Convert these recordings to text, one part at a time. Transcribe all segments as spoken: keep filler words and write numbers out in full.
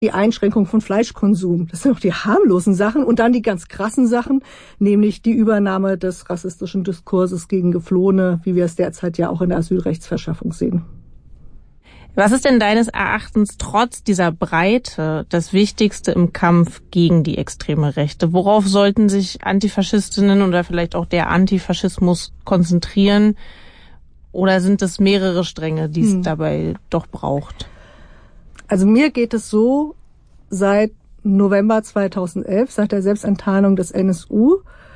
die Einschränkung von Fleischkonsum. Das sind auch die harmlosen Sachen. Und dann die ganz krassen Sachen, nämlich die Übernahme des rassistischen Diskurses gegen Geflohene, wie wir es derzeit ja auch in der Asylrechtsverschaffung sehen. Was ist denn deines Erachtens trotz dieser Breite das Wichtigste im Kampf gegen die extreme Rechte? Worauf sollten sich Antifaschistinnen oder vielleicht auch der Antifaschismus konzentrieren? Oder sind es mehrere Stränge, die es hm. dabei doch braucht? Also mir geht es so, seit November zweitausendelf, seit der Selbstenttarnung des N S U,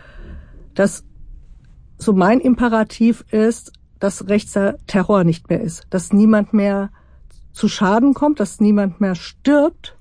dass so mein Imperativ ist, dass rechter Terror nicht mehr ist, dass niemand mehr zu Schaden kommt, dass niemand mehr stirbt.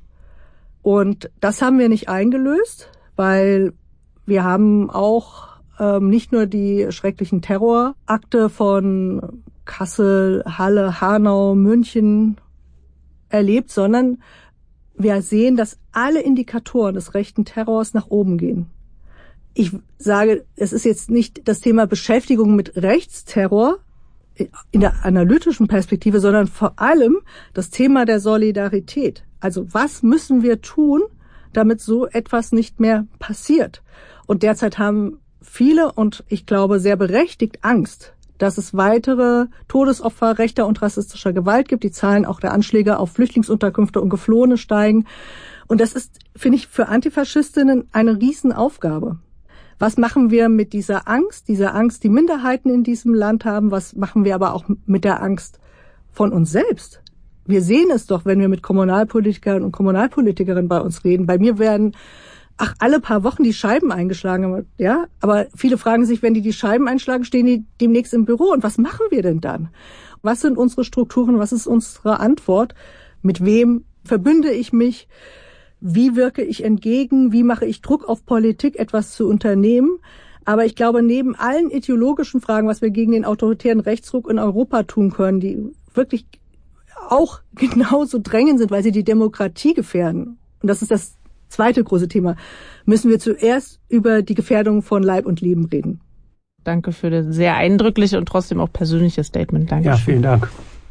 Und das haben wir nicht eingelöst, weil wir haben auch ähm, nicht nur die schrecklichen Terrorakte von Kassel, Halle, Hanau, München erlebt, sondern wir sehen, dass alle Indikatoren des rechten Terrors nach oben gehen. Ich sage, es ist jetzt nicht das Thema Beschäftigung mit Rechtsterror in der analytischen Perspektive, sondern vor allem das Thema der Solidarität. Also was müssen wir tun, damit so etwas nicht mehr passiert? Und derzeit haben viele, und ich glaube sehr berechtigt, Angst, dass es weitere Todesopfer rechter und rassistischer Gewalt gibt. Die Zahlen auch der Anschläge auf Flüchtlingsunterkünfte und Geflohene steigen. Und das ist, finde ich, für Antifaschistinnen eine Riesenaufgabe. Was machen wir mit dieser Angst, dieser Angst, die Minderheiten in diesem Land haben? Was machen wir aber auch mit der Angst von uns selbst? Wir sehen es doch, wenn wir mit Kommunalpolitikern und Kommunalpolitikerinnen bei uns reden. Bei mir werden, ach, alle paar Wochen die Scheiben eingeschlagen, ja? Aber viele fragen sich, wenn die die Scheiben einschlagen, stehen die demnächst im Büro. Und was machen wir denn dann? Was sind unsere Strukturen? Was ist unsere Antwort? Mit wem verbünde ich mich? Wie wirke ich entgegen? Wie mache ich Druck auf Politik, etwas zu unternehmen? Aber ich glaube, neben allen ideologischen Fragen, was wir gegen den autoritären Rechtsruck in Europa tun können, die wirklich auch genauso drängend sind, weil sie die Demokratie gefährden, und das ist das zweite große Thema, müssen wir zuerst über die Gefährdung von Leib und Leben reden. Danke für das sehr eindrückliche und trotzdem auch persönliche Statement. Danke. Ja, vielen Dank.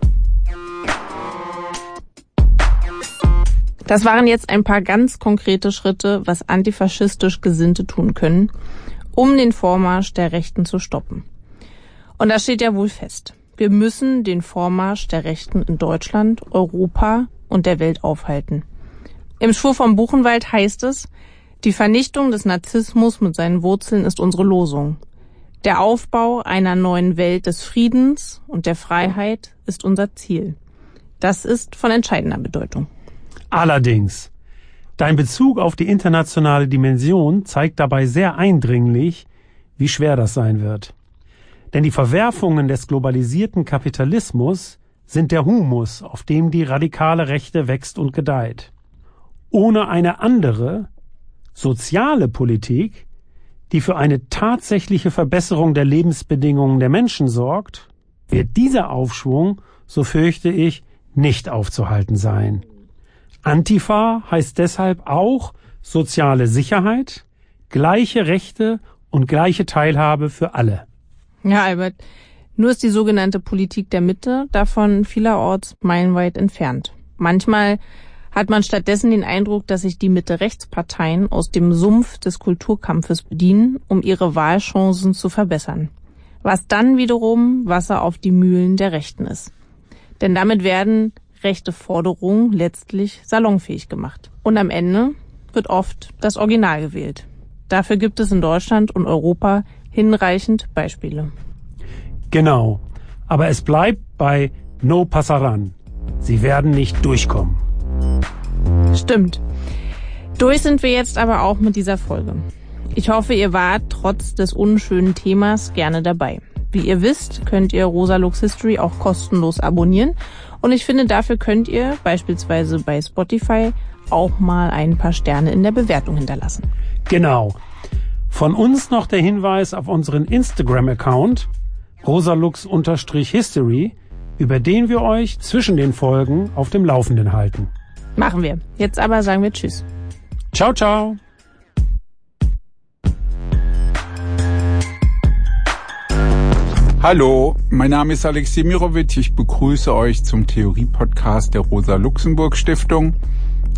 Das waren jetzt ein paar ganz konkrete Schritte, was antifaschistisch Gesinnte tun können, um den Vormarsch der Rechten zu stoppen. Und das steht ja wohl fest. Wir müssen den Vormarsch der Rechten in Deutschland, Europa und der Welt aufhalten. Im Schwur vom Buchenwald heißt es, die Vernichtung des Narzissmus mit seinen Wurzeln ist unsere Losung. Der Aufbau einer neuen Welt des Friedens und der Freiheit ist unser Ziel. Das ist von entscheidender Bedeutung. Allerdings, dein Bezug auf die internationale Dimension zeigt dabei sehr eindringlich, wie schwer das sein wird. Denn die Verwerfungen des globalisierten Kapitalismus sind der Humus, auf dem die radikale Rechte wächst und gedeiht. Ohne eine andere, soziale Politik, die für eine tatsächliche Verbesserung der Lebensbedingungen der Menschen sorgt, wird dieser Aufschwung, so fürchte ich, nicht aufzuhalten sein. Antifa heißt deshalb auch soziale Sicherheit, gleiche Rechte und gleiche Teilhabe für alle. Ja, Albert, nur ist die sogenannte Politik der Mitte davon vielerorts meilenweit entfernt. Manchmal hat man stattdessen den Eindruck, dass sich die Mitte-Rechtsparteien aus dem Sumpf des Kulturkampfes bedienen, um ihre Wahlchancen zu verbessern. Was dann wiederum Wasser auf die Mühlen der Rechten ist. Denn damit werden rechte Forderungen letztlich salonfähig gemacht. Und am Ende wird oft das Original gewählt. Dafür gibt es in Deutschland und Europa hinreichend Beispiele. Genau. Aber es bleibt bei No Pasaran. Sie werden nicht durchkommen. Stimmt. Durch sind wir jetzt aber auch mit dieser Folge. Ich hoffe, ihr wart trotz des unschönen Themas gerne dabei. Wie ihr wisst, könnt ihr Rosa Lux History auch kostenlos abonnieren. Und ich finde, dafür könnt ihr beispielsweise bei Spotify auch mal ein paar Sterne in der Bewertung hinterlassen. Genau. Von uns noch der Hinweis auf unseren Instagram-Account rosalux-history, über den wir euch zwischen den Folgen auf dem Laufenden halten. Machen wir. Jetzt aber sagen wir Tschüss. Ciao, ciao. Hallo, mein Name ist Alexej Mirovic. Ich begrüße euch zum Theorie-Podcast der Rosa-Luxemburg-Stiftung.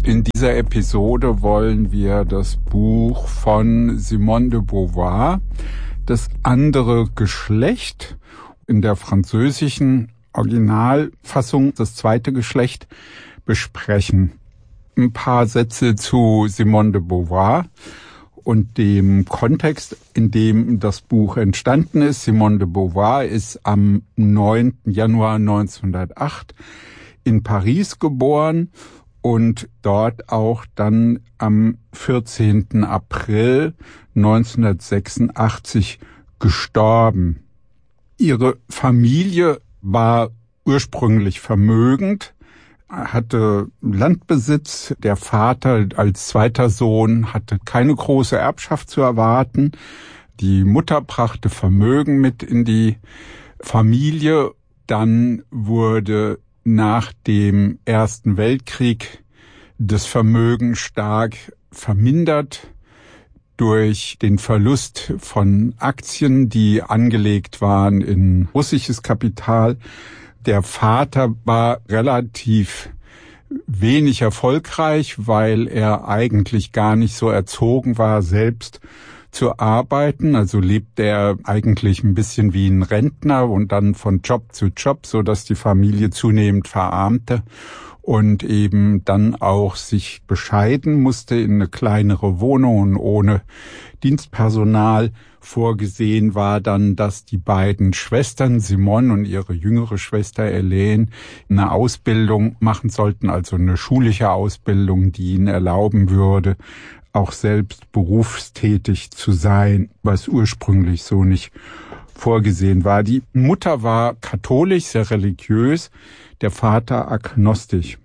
In dieser Episode wollen wir das Buch von Simone de Beauvoir, Das andere Geschlecht, in der französischen Originalfassung das zweite Geschlecht, besprechen. Ein paar Sätze zu Simone de Beauvoir und dem Kontext, in dem das Buch entstanden ist. Simone de Beauvoir ist am neunten Januar neunzehnhundertacht in Paris geboren und dort auch dann am vierzehnten April neunzehnhundertsechsundachtzig gestorben. Ihre Familie war ursprünglich vermögend, hatte Landbesitz. Der Vater als zweiter Sohn hatte keine große Erbschaft zu erwarten. Die Mutter brachte Vermögen mit in die Familie. Dann wurde nach dem Ersten Weltkrieg das Vermögen stark vermindert durch den Verlust von Aktien, die angelegt waren in russisches Kapital. Der Vater war relativ wenig erfolgreich, weil er eigentlich gar nicht so erzogen war, selbst zu arbeiten. Also lebte er eigentlich ein bisschen wie ein Rentner und dann von Job zu Job, so dass die Familie zunehmend verarmte und eben dann auch sich bescheiden musste in eine kleinere Wohnung und ohne Dienstpersonal. Vorgesehen war dann, dass die beiden Schwestern, Simone und ihre jüngere Schwester Hélène, eine Ausbildung machen sollten, also eine schulische Ausbildung, die ihnen erlauben würde, auch selbst berufstätig zu sein, was ursprünglich so nicht vorgesehen war. Die Mutter war katholisch, sehr religiös, der Vater agnostisch.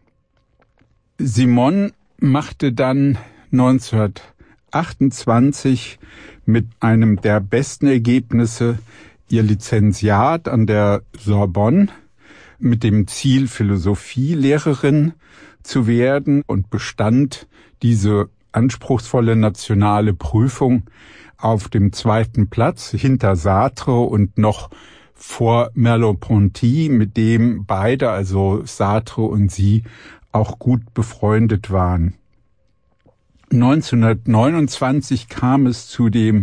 Simone machte dann neunzehnhundertachtundzwanzig mit einem der besten Ergebnisse ihr Lizenziat an der Sorbonne mit dem Ziel, Philosophielehrerin zu werden und bestand diese anspruchsvolle nationale Prüfung auf dem zweiten Platz hinter Sartre und noch vor Merleau-Ponty, mit dem beide, also Sartre und sie, auch gut befreundet waren. neunzehnhundertneunundzwanzig kam es zu dem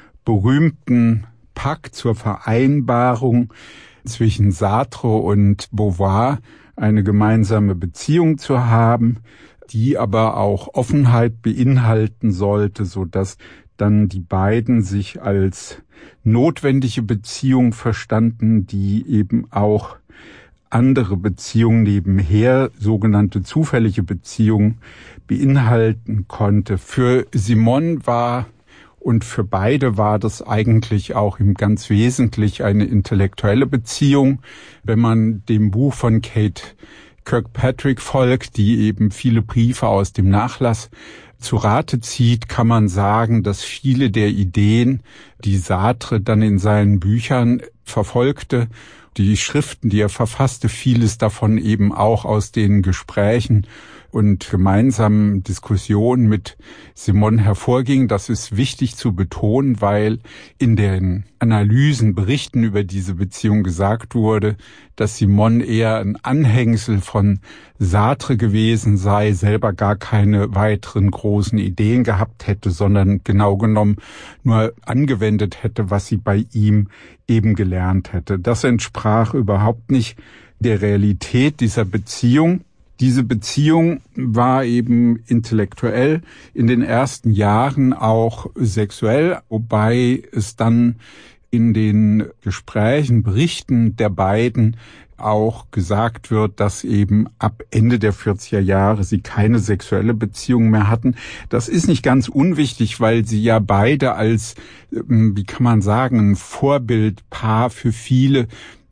berühmten Pakt, zur Vereinbarung zwischen Sartre und Beauvoir, eine gemeinsame Beziehung zu haben, die aber auch Offenheit beinhalten sollte, so dass dann die beiden sich als notwendige Beziehung verstanden, die eben auch andere Beziehungen nebenher, sogenannte zufällige Beziehungen, beinhalten konnte. Für Simone war und für beide war das eigentlich auch im ganz wesentlich eine intellektuelle Beziehung. Wenn man dem Buch von Kate Kirkpatrick folgt, die eben viele Briefe aus dem Nachlass zu Rate zieht, kann man sagen, dass viele der Ideen, die Sartre dann in seinen Büchern verfolgte, die Schriften, die er verfasste, vieles davon eben auch aus den Gesprächen und gemeinsamen Diskussionen mit Simone hervorging. Das ist wichtig zu betonen, weil in den Analysen, Berichten über diese Beziehung gesagt wurde, dass Simone eher ein Anhängsel von Sartre gewesen sei, selber gar keine weiteren großen Ideen gehabt hätte, sondern genau genommen nur angewendet hätte, was sie bei ihm eben gelernt hätte. Das entsprach überhaupt nicht der Realität dieser Beziehung. Diese Beziehung war eben intellektuell, in den ersten Jahren auch sexuell, wobei es dann in den Gesprächen, Berichten der beiden auch gesagt wird, dass eben ab Ende der vierziger Jahre sie keine sexuelle Beziehung mehr hatten. Das ist nicht ganz unwichtig, weil sie ja beide als, wie kann man sagen, ein Vorbildpaar für viele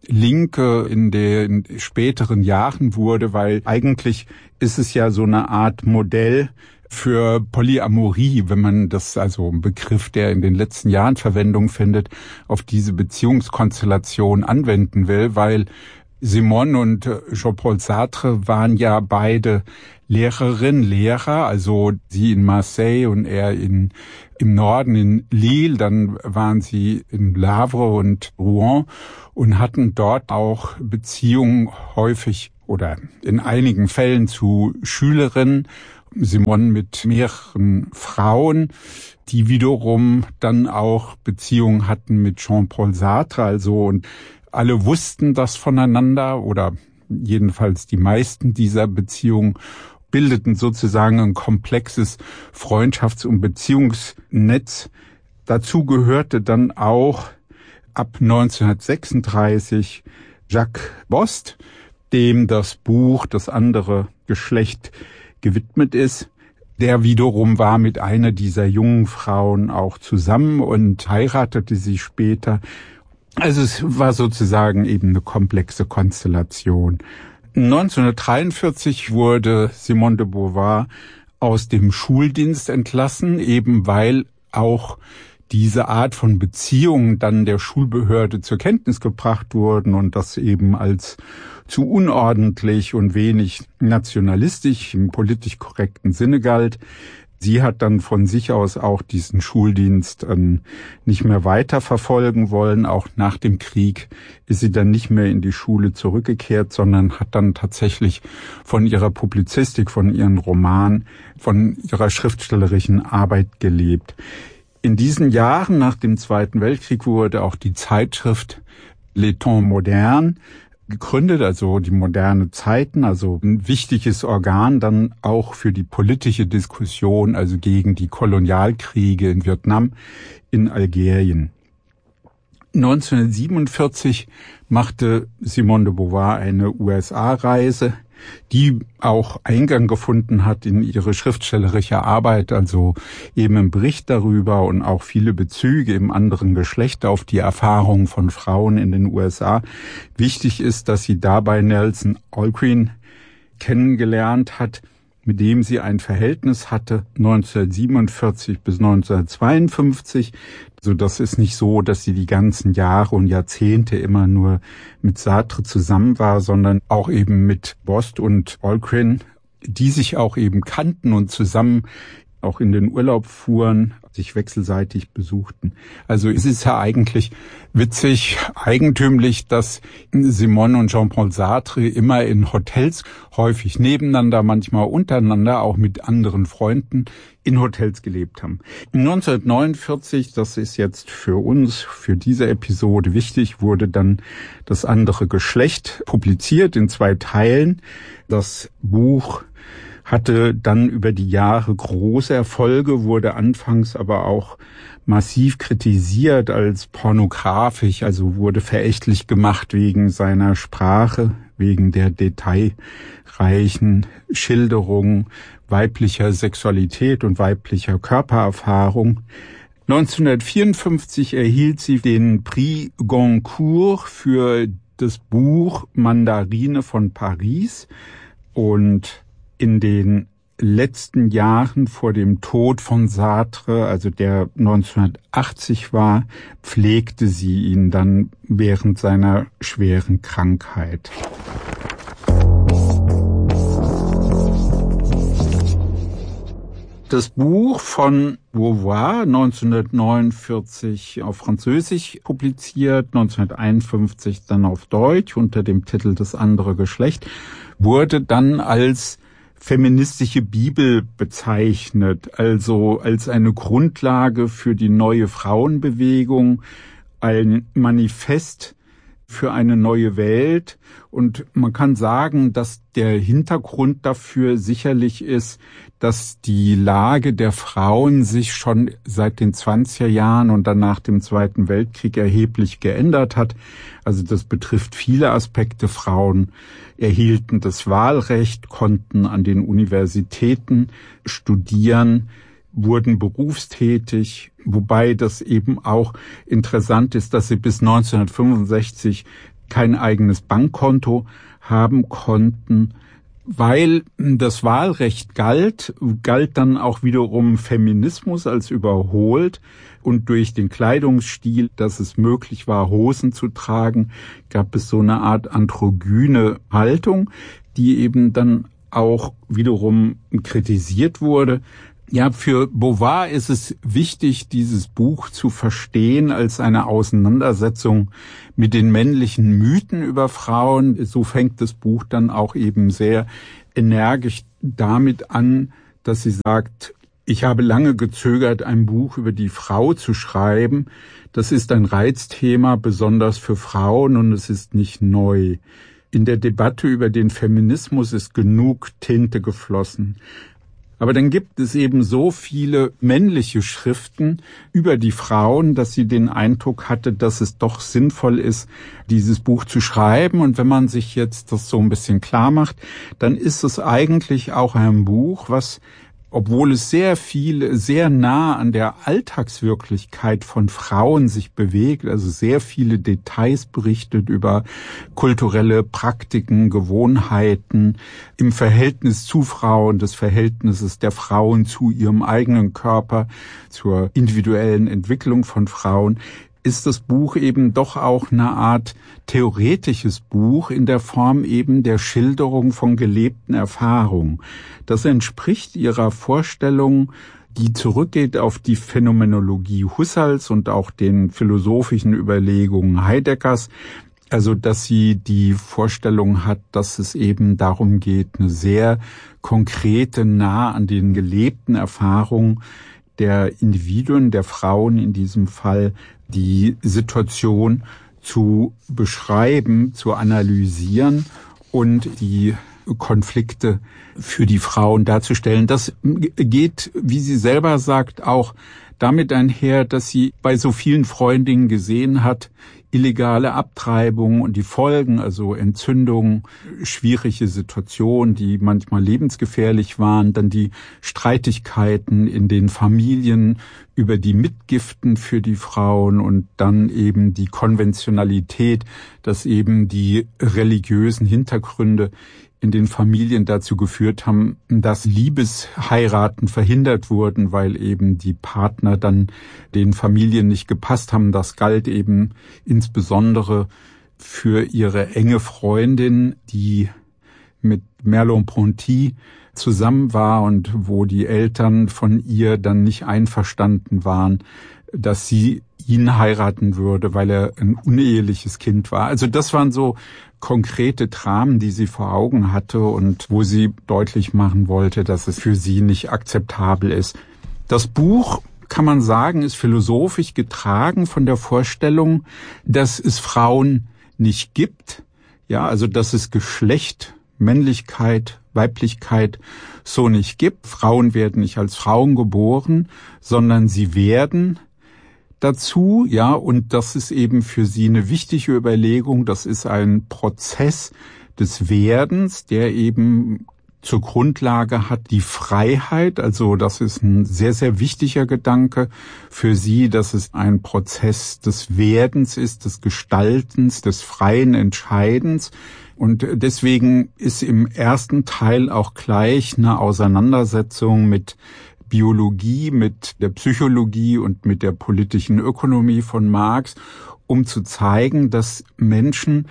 Linke in den späteren Jahren wurde, weil eigentlich ist es ja so eine Art Modell für Polyamorie, wenn man das, also ein Begriff, der in den letzten Jahren Verwendung findet, auf diese Beziehungskonstellation anwenden will, weil Simone und Jean-Paul Sartre waren ja beide Lehrerin, Lehrer, also sie in Marseille und er in, im Norden in Lille, dann waren sie in Le Havre und Rouen und hatten dort auch Beziehungen häufig oder in einigen Fällen zu Schülerinnen Simone mit mehreren Frauen, die wiederum dann auch Beziehungen hatten mit Jean-Paul Sartre, also und alle wussten das voneinander oder jedenfalls die meisten dieser Beziehungen bildeten sozusagen ein komplexes Freundschafts- und Beziehungsnetz. Dazu gehörte dann auch ab neunzehnhundertsechsunddreißig Jacques Bost, dem das Buch Das andere Geschlecht gewidmet ist. Der wiederum war mit einer dieser jungen Frauen auch zusammen und heiratete sie später. Also es war sozusagen eben eine komplexe Konstellation. neunzehnhundertdreiundvierzig wurde Simone de Beauvoir aus dem Schuldienst entlassen, eben weil auch diese Art von Beziehungen dann der Schulbehörde zur Kenntnis gebracht wurden und das eben als zu unordentlich und wenig nationalistisch im politisch korrekten Sinne galt. Sie hat dann von sich aus auch diesen Schuldienst ähm, nicht mehr weiter verfolgen wollen. Auch nach dem Krieg ist sie dann nicht mehr in die Schule zurückgekehrt, sondern hat dann tatsächlich von ihrer Publizistik, von ihren Romanen, von ihrer schriftstellerischen Arbeit gelebt. In diesen Jahren nach dem Zweiten Weltkrieg wurde auch die Zeitschrift Le Temps Moderne gegründet, also die moderne Zeiten, also ein wichtiges Organ dann auch für die politische Diskussion, also gegen die Kolonialkriege in Vietnam, in Algerien. neunzehnhundertsiebenundvierzig machte Simone de Beauvoir eine U S A-Reise, die auch Eingang gefunden hat in ihre schriftstellerische Arbeit, also eben im Bericht darüber und auch viele Bezüge im anderen Geschlecht auf die Erfahrungen von Frauen in den U S A. Wichtig ist, dass sie dabei Nelson Algren kennengelernt hat, mit dem sie ein Verhältnis hatte, neunzehnhundertsiebenundvierzig bis neunzehnhundertzweiundfünfzig. Also das ist nicht so, dass sie die ganzen Jahre und Jahrzehnte immer nur mit Sartre zusammen war, sondern auch eben mit Bost und Algren, die sich auch eben kannten und zusammen auch in den Urlaub fuhren, sich wechselseitig besuchten. Also es ist ja eigentlich witzig, eigentümlich, dass Simone und Jean-Paul Sartre immer in Hotels, häufig nebeneinander, manchmal untereinander, auch mit anderen Freunden, in Hotels gelebt haben. neunzehnhundertneunundvierzig, das ist jetzt für uns, für diese Episode wichtig, wurde dann Das andere Geschlecht publiziert in zwei Teilen. Das Buch hatte dann über die Jahre große Erfolge, wurde anfangs aber auch massiv kritisiert als pornografisch, also wurde verächtlich gemacht wegen seiner Sprache, wegen der detailreichen Schilderung weiblicher Sexualität und weiblicher Körpererfahrung. neunzehnhundertvierundfünfzig erhielt sie den Prix Goncourt für das Buch Mandarine von Paris und in den letzten Jahren vor dem Tod von Sartre, also der neunzehnhundertachtzig war, pflegte sie ihn dann während seiner schweren Krankheit. Das Buch von Beauvoir, neunzehnhundertneunundvierzig auf Französisch publiziert, neunzehnhunderteinundfünfzig dann auf Deutsch unter dem Titel Das andere Geschlecht, wurde dann als feministische Bibel bezeichnet, also als eine Grundlage für die neue Frauenbewegung, ein Manifest für eine neue Welt. Und man kann sagen, dass der Hintergrund dafür sicherlich ist, dass die Lage der Frauen sich schon seit den zwanziger Jahren und dann nach dem Zweiten Weltkrieg erheblich geändert hat. Also das betrifft viele Aspekte. Frauen erhielten das Wahlrecht, konnten an den Universitäten studieren, wurden berufstätig, wobei das eben auch interessant ist, dass sie bis neunzehnhundertfünfundsechzig kein eigenes Bankkonto haben konnten. Weil das Wahlrecht galt, galt dann auch wiederum Feminismus als überholt. Und durch den Kleidungsstil, dass es möglich war, Hosen zu tragen, gab es so eine Art androgyne Haltung, die eben dann auch wiederum kritisiert wurde. Ja, für Beauvoir ist es wichtig, dieses Buch zu verstehen als eine Auseinandersetzung mit den männlichen Mythen über Frauen. So fängt das Buch dann auch eben sehr energisch damit an, dass sie sagt, ich habe lange gezögert, ein Buch über die Frau zu schreiben. Das ist ein Reizthema, besonders für Frauen, und es ist nicht neu. In der Debatte über den Feminismus ist genug Tinte geflossen. Aber dann gibt es eben so viele männliche Schriften über die Frauen, dass sie den Eindruck hatte, dass es doch sinnvoll ist, dieses Buch zu schreiben. Und wenn man sich jetzt das so ein bisschen klar macht, dann ist es eigentlich auch ein Buch, was, obwohl es sehr viel, sehr nah an der Alltagswirklichkeit von Frauen sich bewegt, also sehr viele Details berichtet über kulturelle Praktiken, Gewohnheiten im Verhältnis zu Frauen, des Verhältnisses der Frauen zu ihrem eigenen Körper, zur individuellen Entwicklung von Frauen, ist das Buch eben doch auch eine Art theoretisches Buch in der Form eben der Schilderung von gelebten Erfahrungen. Das entspricht ihrer Vorstellung, die zurückgeht auf die Phänomenologie Husserls und auch den philosophischen Überlegungen Heideggers. Also, dass sie die Vorstellung hat, dass es eben darum geht, eine sehr konkrete, nah an den gelebten Erfahrungen der Individuen, der Frauen in diesem Fall, die Situation zu beschreiben, zu analysieren und die Konflikte für die Frauen darzustellen. Das geht, wie sie selber sagt, auch damit einher, dass sie bei so vielen Freundinnen gesehen hat, illegale Abtreibung und die Folgen, also Entzündungen, schwierige Situationen, die manchmal lebensgefährlich waren, dann die Streitigkeiten in den Familien über die Mitgiften für die Frauen und dann eben die Konventionalität, dass eben die religiösen Hintergründe in den Familien dazu geführt haben, dass Liebesheiraten verhindert wurden, weil eben die Partner dann den Familien nicht gepasst haben. Das galt eben insbesondere für ihre enge Freundin, die mit Merleau-Ponty zusammen war und wo die Eltern von ihr dann nicht einverstanden waren, dass sie ihn heiraten würde, weil er ein uneheliches Kind war. Also das waren so konkrete Dramen, die sie vor Augen hatte und wo sie deutlich machen wollte, dass es für sie nicht akzeptabel ist. Das Buch, kann man sagen, ist philosophisch getragen von der Vorstellung, dass es Frauen nicht gibt, ja, also dass es Geschlecht, Männlichkeit, Weiblichkeit so nicht gibt. Frauen werden nicht als Frauen geboren, sondern sie werden dazu, ja, und das ist eben für sie eine wichtige Überlegung. Das ist ein Prozess des Werdens, der eben zur Grundlage hat die Freiheit. Also das ist ein sehr, sehr wichtiger Gedanke für sie, dass es ein Prozess des Werdens ist, des Gestaltens, des freien Entscheidens. Und deswegen ist im ersten Teil auch gleich eine Auseinandersetzung mit Biologie, mit der Psychologie und mit der politischen Ökonomie von Marx, um zu zeigen, dass Menschen,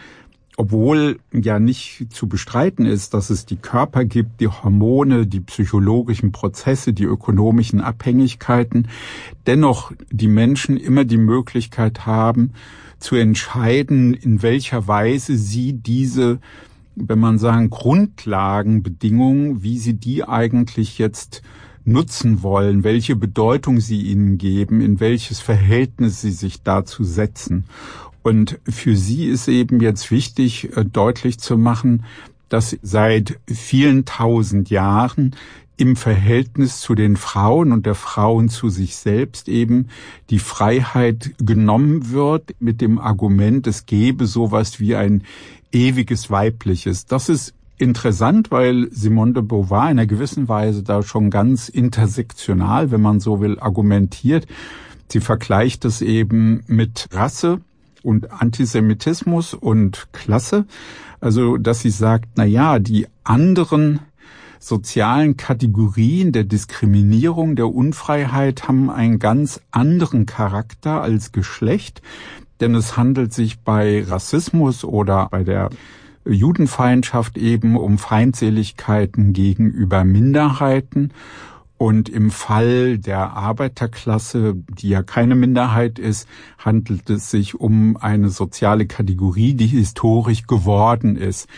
obwohl ja nicht zu bestreiten ist, dass es die Körper gibt, die Hormone, die psychologischen Prozesse, die ökonomischen Abhängigkeiten, dennoch die Menschen immer die Möglichkeit haben, zu entscheiden, in welcher Weise sie diese, wenn man sagen, Grundlagenbedingungen, wie sie die eigentlich jetzt nutzen wollen, welche Bedeutung sie ihnen geben, in welches Verhältnis sie sich dazu setzen. Und für sie ist eben jetzt wichtig, deutlich zu machen, dass seit vielen tausend Jahren im Verhältnis zu den Frauen und der Frauen zu sich selbst eben die Freiheit genommen wird mit dem Argument, es gebe sowas wie ein ewiges Weibliches. Das ist interessant, weil Simone de Beauvoir in einer gewissen Weise da schon ganz intersektional, wenn man so will, argumentiert. Sie vergleicht es eben mit Rasse und Antisemitismus und Klasse. Also, dass sie sagt, na ja, die anderen sozialen Kategorien der Diskriminierung, der Unfreiheit haben einen ganz anderen Charakter als Geschlecht, denn es handelt sich bei Rassismus oder bei der Judenfeindschaft eben um Feindseligkeiten gegenüber Minderheiten. Und im Fall der Arbeiterklasse, die ja keine Minderheit ist, handelt es sich um eine soziale Kategorie, die historisch geworden ist.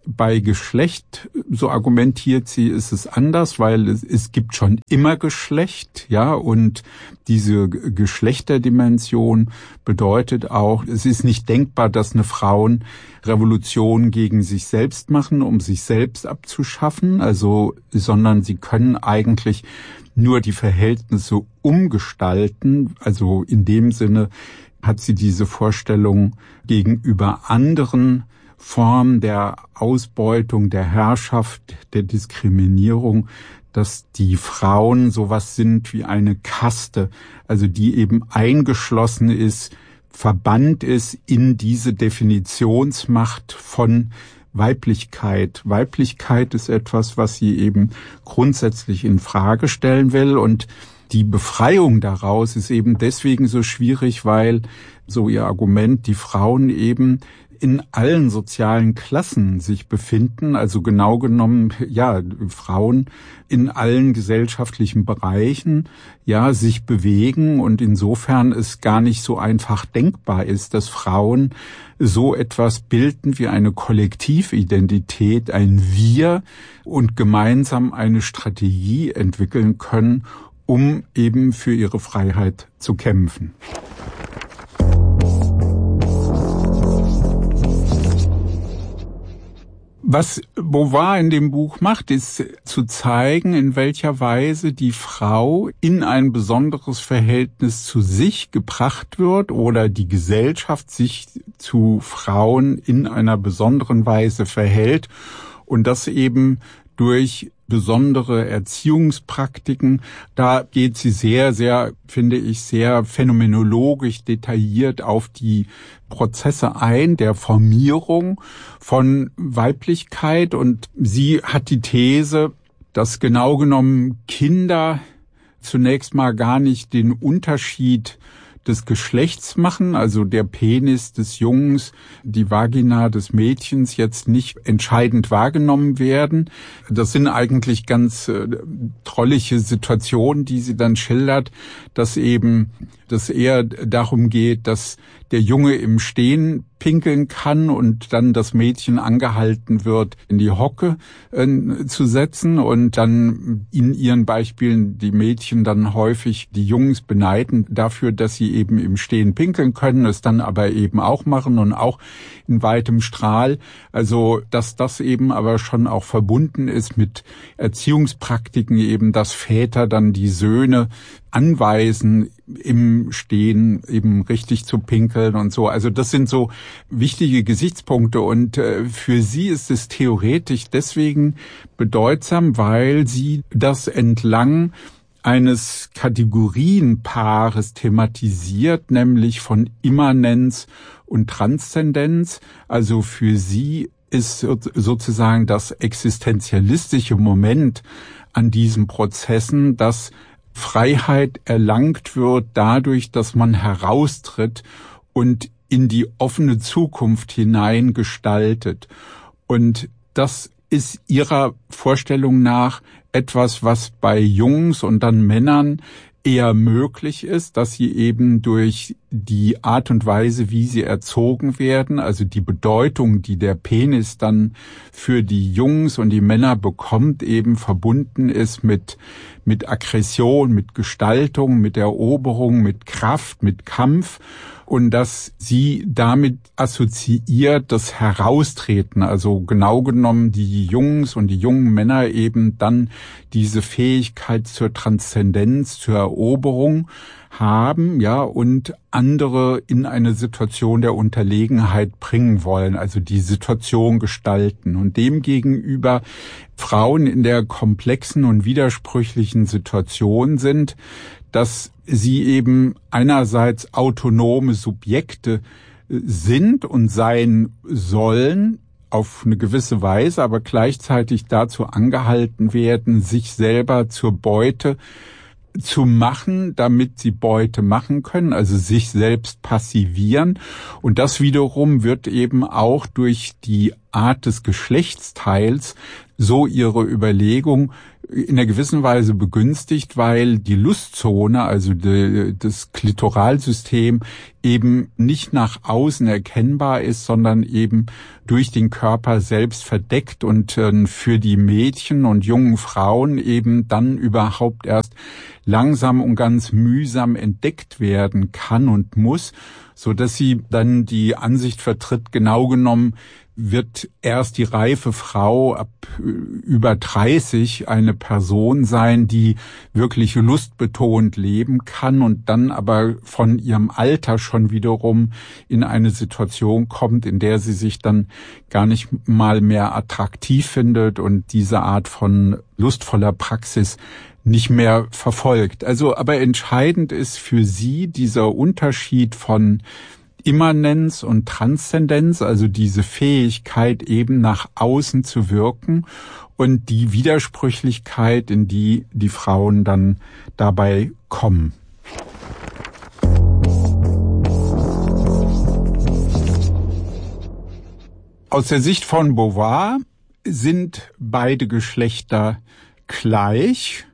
Bei Geschlecht, so argumentiert sie, ist es anders, weil es, es gibt schon immer Geschlecht, ja, und diese Geschlechterdimension bedeutet auch, es ist nicht denkbar, dass eine Frauenrevolution gegen sich selbst machen, um sich selbst abzuschaffen, also, sondern sie können eigentlich nur die Verhältnisse umgestalten, also in dem Sinne hat sie diese Vorstellung gegenüber anderen Form der Ausbeutung, der Herrschaft, der Diskriminierung, dass die Frauen sowas sind wie eine Kaste, also die eben eingeschlossen ist, verbannt ist in diese Definitionsmacht von Weiblichkeit. Weiblichkeit ist etwas, was sie eben grundsätzlich in Frage stellen will, und die Befreiung daraus ist eben deswegen so schwierig, weil, so ihr Argument, die Frauen eben in allen sozialen Klassen sich befinden, also genau genommen, ja, Frauen in allen gesellschaftlichen Bereichen, ja, sich bewegen, und insofern es gar nicht so einfach denkbar ist, dass Frauen so etwas bilden wie eine Kollektividentität, ein Wir, und gemeinsam eine Strategie entwickeln können, um eben für ihre Freiheit zu kämpfen. Was Beauvoir in dem Buch macht, ist zu zeigen, in welcher Weise die Frau in ein besonderes Verhältnis zu sich gebracht wird oder die Gesellschaft sich zu Frauen in einer besonderen Weise verhält, und das eben durch besondere Erziehungspraktiken. Da geht sie sehr, sehr, finde ich, sehr phänomenologisch detailliert auf die Prozesse ein, der Formierung von Weiblichkeit. Und sie hat die These, dass genau genommen Kinder zunächst mal gar nicht den Unterschied des Geschlechts machen, also der Penis des Jungs, die Vagina des Mädchens jetzt nicht entscheidend wahrgenommen werden. Das sind eigentlich ganz äh, trollige Situationen, die sie dann schildert, dass eben dass eher darum geht, dass der Junge im Stehen pinkeln kann und dann das Mädchen angehalten wird, in die Hocke äh, zu setzen, und dann in ihren Beispielen die Mädchen dann häufig die Jungs beneiden dafür, dass sie eben im Stehen pinkeln können, es dann aber eben auch machen und auch in weitem Strahl. Also, dass das eben aber schon auch verbunden ist mit Erziehungspraktiken, eben, dass Väter dann die Söhne anweisen, im Stehen eben richtig zu pinkeln und so. Also das sind so wichtige Gesichtspunkte, und äh, für sie ist es theoretisch deswegen bedeutsam, weil sie das entlang eines Kategorienpaares thematisiert, nämlich von Immanenz und Transzendenz. Also für sie ist sozusagen das existenzialistische Moment an diesen Prozessen, dass Freiheit erlangt wird dadurch, dass man heraustritt und in die offene Zukunft hinein gestaltet. Und das ist ihrer Vorstellung nach etwas, was bei Jungs und dann Männern eher möglich ist, dass sie eben durch die Art und Weise, wie sie erzogen werden, also die Bedeutung, die der Penis dann für die Jungs und die Männer bekommt, eben verbunden ist mit mit Aggression, mit Gestaltung, mit Eroberung, mit Kraft, mit Kampf, und dass sie damit assoziiert das Heraustreten, also genau genommen die Jungs und die jungen Männer eben dann diese Fähigkeit zur Transzendenz, zur Eroberung haben, ja, und andere in eine Situation der Unterlegenheit bringen wollen, also die Situation gestalten. Und demgegenüber Frauen in der komplexen und widersprüchlichen Situation sind, dass sie eben einerseits autonome Subjekte sind und sein sollen, auf eine gewisse Weise, aber gleichzeitig dazu angehalten werden, sich selber zur Beute zu machen, damit sie Beute machen können, also sich selbst passivieren. Und das wiederum wird eben auch durch die Art des Geschlechtsteils so ihre Überlegung in einer gewissen Weise begünstigt, weil die Lustzone, also die, das Klitoralsystem, eben nicht nach außen erkennbar ist, sondern eben durch den Körper selbst verdeckt und äh, für die Mädchen und jungen Frauen eben dann überhaupt erst langsam und ganz mühsam entdeckt werden kann und muss, so dass sie dann die Ansicht vertritt, genau genommen wird erst die reife Frau ab über dreißig eine Person sein, die wirklich lustbetont leben kann und dann aber von ihrem Alter schon wiederum in eine Situation kommt, in der sie sich dann gar nicht mal mehr attraktiv findet und diese Art von lustvoller Praxis nicht mehr verfolgt. Also, aber entscheidend ist für sie dieser Unterschied von Immanenz und Transzendenz, also diese Fähigkeit eben nach außen zu wirken und die Widersprüchlichkeit, in die die Frauen dann dabei kommen. Aus der Sicht von Beauvoir sind beide Geschlechter gleich.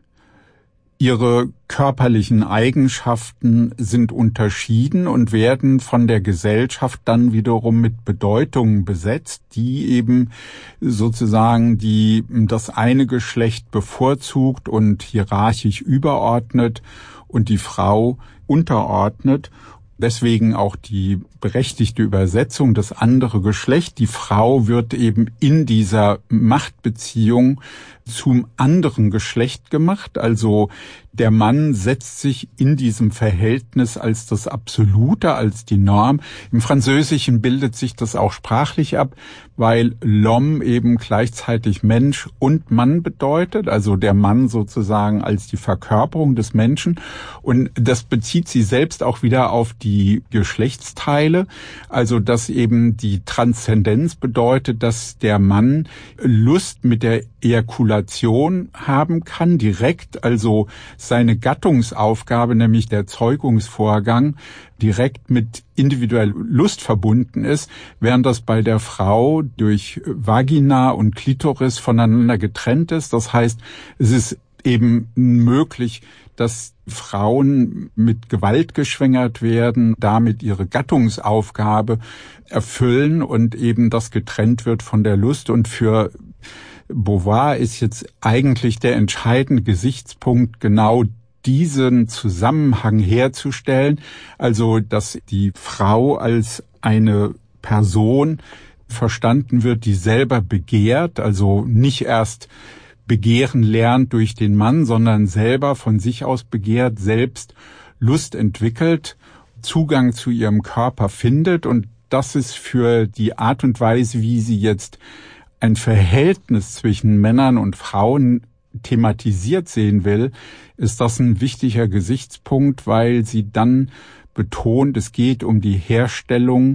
Ihre körperlichen Eigenschaften sind unterschieden und werden von der Gesellschaft dann wiederum mit Bedeutungen besetzt, die eben sozusagen die das eine Geschlecht bevorzugt und hierarchisch überordnet und die Frau unterordnet. Deswegen auch die berechtigte Übersetzung, das andere Geschlecht. Die Frau wird eben in dieser Machtbeziehung zum anderen Geschlecht gemacht. Also der Mann setzt sich in diesem Verhältnis als das Absolute, als die Norm. Im Französischen bildet sich das auch sprachlich ab, weil l'homme eben gleichzeitig Mensch und Mann bedeutet. Also der Mann sozusagen als die Verkörperung des Menschen. Und das bezieht sie selbst auch wieder auf die Geschlechtsteile. Also dass eben die Transzendenz bedeutet, dass der Mann Lust mit der Ejakulation haben kann, direkt, also seine Gattungsaufgabe, nämlich der Zeugungsvorgang, direkt mit individueller Lust verbunden ist, während das bei der Frau durch Vagina und Klitoris voneinander getrennt ist. Das heißt, es ist eben möglich, dass Frauen mit Gewalt geschwängert werden, damit ihre Gattungsaufgabe erfüllen und eben das getrennt wird von der Lust. Und für Beauvoir ist jetzt eigentlich der entscheidende Gesichtspunkt genau diesen Zusammenhang herzustellen, also dass die Frau als eine Person verstanden wird, die selber begehrt, also nicht erst begehren lernt durch den Mann, sondern selber von sich aus begehrt, selbst Lust entwickelt, Zugang zu ihrem Körper findet. Und das ist für die Art und Weise, wie sie jetzt ein Verhältnis zwischen Männern und Frauen thematisiert sehen will, ist das ein wichtiger Gesichtspunkt, weil sie dann betont, es geht um die Herstellung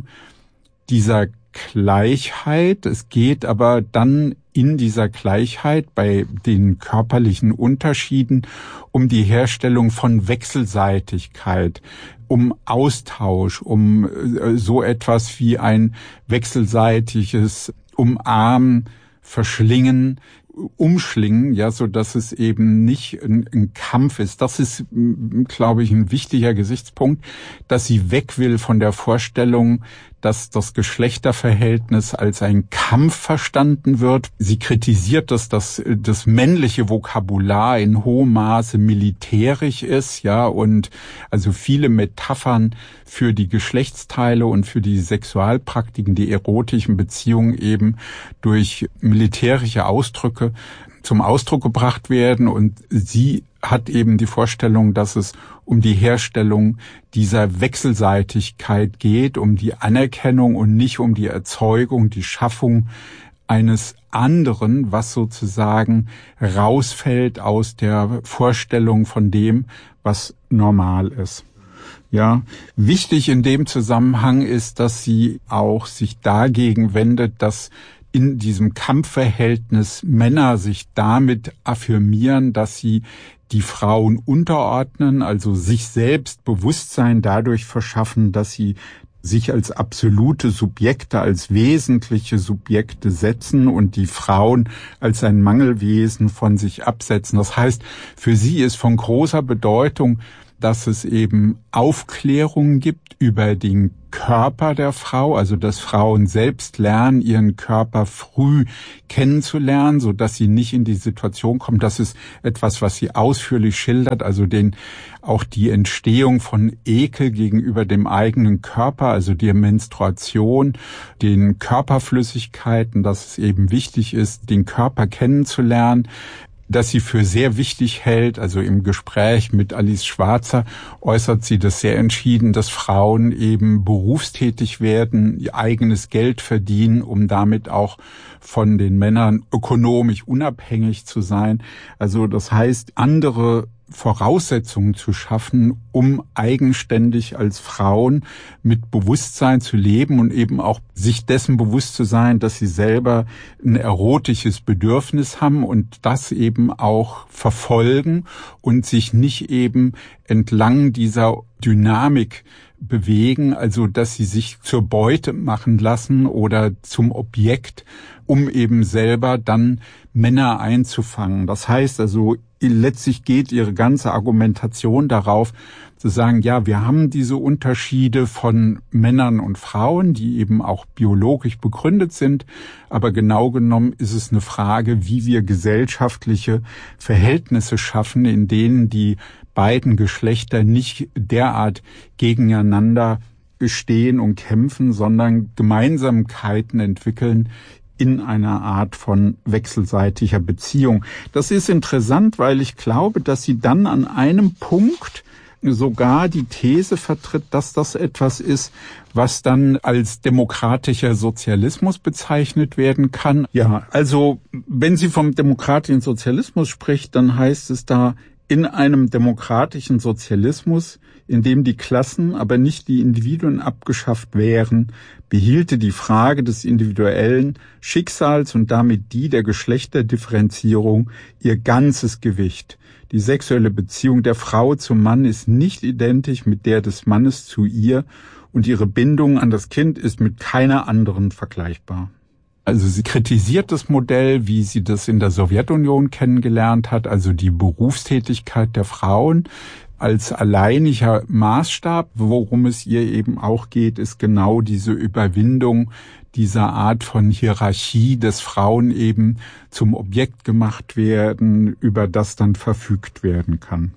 dieser Gleichheit. Es geht aber dann in dieser Gleichheit bei den körperlichen Unterschieden um die Herstellung von Wechselseitigkeit, um Austausch, um so etwas wie ein wechselseitiges Umarmen, Verschlingen, Umschlingen, ja, so dass es eben nicht ein, ein Kampf ist. Das ist, glaube ich, ein wichtiger Gesichtspunkt, dass sie weg will von der Vorstellung, dass das Geschlechterverhältnis als ein Kampf verstanden wird. Sie kritisiert, dass das, das männliche Vokabular in hohem Maße militärisch ist, ja, und also viele Metaphern für die Geschlechtsteile und für die Sexualpraktiken, die erotischen Beziehungen eben durch militärische Ausdrücke zum Ausdruck gebracht werden. Und sie hat eben die Vorstellung, dass es um die Herstellung dieser Wechselseitigkeit geht, um die Anerkennung und nicht um die Erzeugung, die Schaffung eines anderen, was sozusagen rausfällt aus der Vorstellung von dem, was normal ist. Ja, wichtig in dem Zusammenhang ist, dass sie auch sich dagegen wendet, dass in diesem Kampfverhältnis Männer sich damit affirmieren, dass sie die Frauen unterordnen, also sich selbst Bewusstsein dadurch verschaffen, dass sie sich als absolute Subjekte, als wesentliche Subjekte setzen und die Frauen als ein Mangelwesen von sich absetzen. Das heißt, für sie ist von großer Bedeutung, dass es eben Aufklärung gibt über den Körper der Frau, also dass Frauen selbst lernen, ihren Körper früh kennenzulernen, so dass sie nicht in die Situation kommen. Das ist etwas, was sie ausführlich schildert, also den auch die Entstehung von Ekel gegenüber dem eigenen Körper, also die Menstruation, den Körperflüssigkeiten, dass es eben wichtig ist, den Körper kennenzulernen, dass sie für sehr wichtig hält. Also im Gespräch mit Alice Schwarzer äußert sie das sehr entschieden, dass Frauen eben berufstätig werden, ihr eigenes Geld verdienen, um damit auch von den Männern ökonomisch unabhängig zu sein. Also das heißt, andere Voraussetzungen zu schaffen, um eigenständig als Frauen mit Bewusstsein zu leben und eben auch sich dessen bewusst zu sein, dass sie selber ein erotisches Bedürfnis haben und das eben auch verfolgen und sich nicht eben entlang dieser Dynamik bewegen, also dass sie sich zur Beute machen lassen oder zum Objekt, um eben selber dann Männer einzufangen. Das heißt also, letztlich geht ihre ganze Argumentation darauf, zu sagen, ja, wir haben diese Unterschiede von Männern und Frauen, die eben auch biologisch begründet sind, aber genau genommen ist es eine Frage, wie wir gesellschaftliche Verhältnisse schaffen, in denen die beiden Geschlechter nicht derart gegeneinander stehen und kämpfen, sondern Gemeinsamkeiten entwickeln in einer Art von wechselseitiger Beziehung. Das ist interessant, weil ich glaube, dass sie dann an einem Punkt sogar die These vertritt, dass das etwas ist, was dann als demokratischer Sozialismus bezeichnet werden kann. Ja, also wenn sie vom demokratischen Sozialismus spricht, dann heißt es da, in einem demokratischen Sozialismus, in dem die Klassen, aber nicht die Individuen abgeschafft wären, behielte die Frage des individuellen Schicksals und damit die der Geschlechterdifferenzierung ihr ganzes Gewicht. Die sexuelle Beziehung der Frau zum Mann ist nicht identisch mit der des Mannes zu ihr und ihre Bindung an das Kind ist mit keiner anderen vergleichbar. Also sie kritisiert das Modell, wie sie das in der Sowjetunion kennengelernt hat, also die Berufstätigkeit der Frauen als alleiniger Maßstab. Worum es ihr eben auch geht, ist genau diese Überwindung dieser Art von Hierarchie, dass Frauen eben zum Objekt gemacht werden, über das dann verfügt werden kann.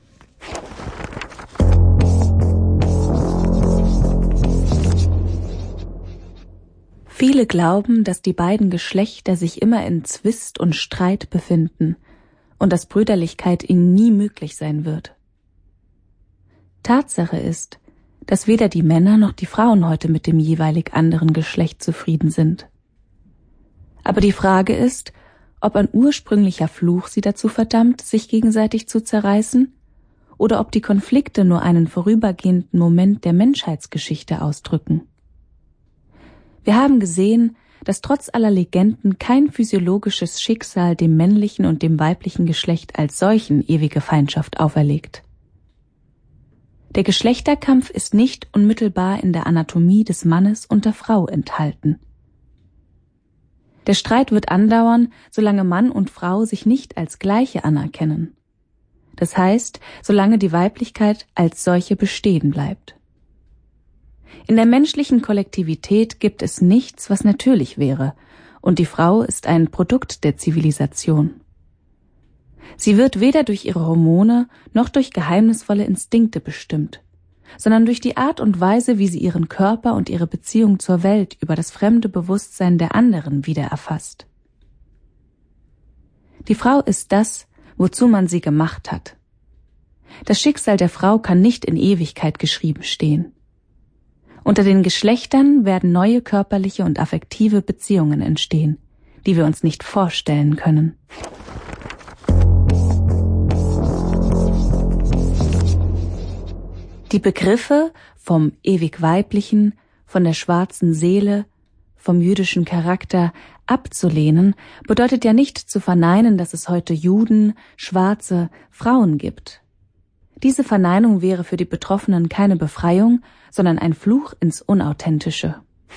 Viele glauben, dass die beiden Geschlechter sich immer in Zwist und Streit befinden und dass Brüderlichkeit ihnen nie möglich sein wird. Tatsache ist, dass weder die Männer noch die Frauen heute mit dem jeweilig anderen Geschlecht zufrieden sind. Aber die Frage ist, ob ein ursprünglicher Fluch sie dazu verdammt, sich gegenseitig zu zerreißen, oder ob die Konflikte nur einen vorübergehenden Moment der Menschheitsgeschichte ausdrücken. Wir haben gesehen, dass trotz aller Legenden kein physiologisches Schicksal dem männlichen und dem weiblichen Geschlecht als solchen ewige Feindschaft auferlegt. Der Geschlechterkampf ist nicht unmittelbar in der Anatomie des Mannes und der Frau enthalten. Der Streit wird andauern, solange Mann und Frau sich nicht als Gleiche anerkennen. Das heißt, solange die Weiblichkeit als solche bestehen bleibt. In der menschlichen Kollektivität gibt es nichts, was natürlich wäre, und die Frau ist ein Produkt der Zivilisation. Sie wird weder durch ihre Hormone noch durch geheimnisvolle Instinkte bestimmt, sondern durch die Art und Weise, wie sie ihren Körper und ihre Beziehung zur Welt über das fremde Bewusstsein der anderen wieder erfasst. Die Frau ist das, wozu man sie gemacht hat. Das Schicksal der Frau kann nicht in Ewigkeit geschrieben stehen. Unter den Geschlechtern werden neue körperliche und affektive Beziehungen entstehen, die wir uns nicht vorstellen können. Die Begriffe vom ewig Weiblichen, von der schwarzen Seele, vom jüdischen Charakter abzulehnen, bedeutet ja nicht zu verneinen, dass es heute Juden, Schwarze, Frauen gibt. Diese Verneinung wäre für die Betroffenen keine Befreiung, sondern ein Fluch ins Unauthentische.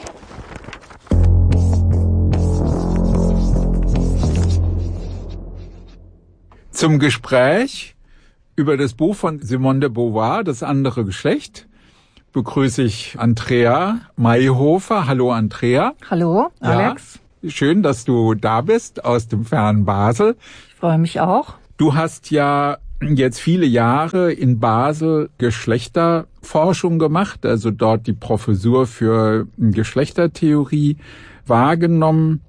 Zum Gespräch über das Buch von Simone de Beauvoir, Das andere Geschlecht, begrüße ich Andrea Mayhofer. Hallo Andrea. Hallo Alex. Ja, schön, dass du da bist aus dem fernen Basel. Ich freue mich auch. Du hast ja jetzt viele Jahre in Basel Geschlechterforschung gemacht, also dort die Professur für Geschlechtertheorie wahrgenommen.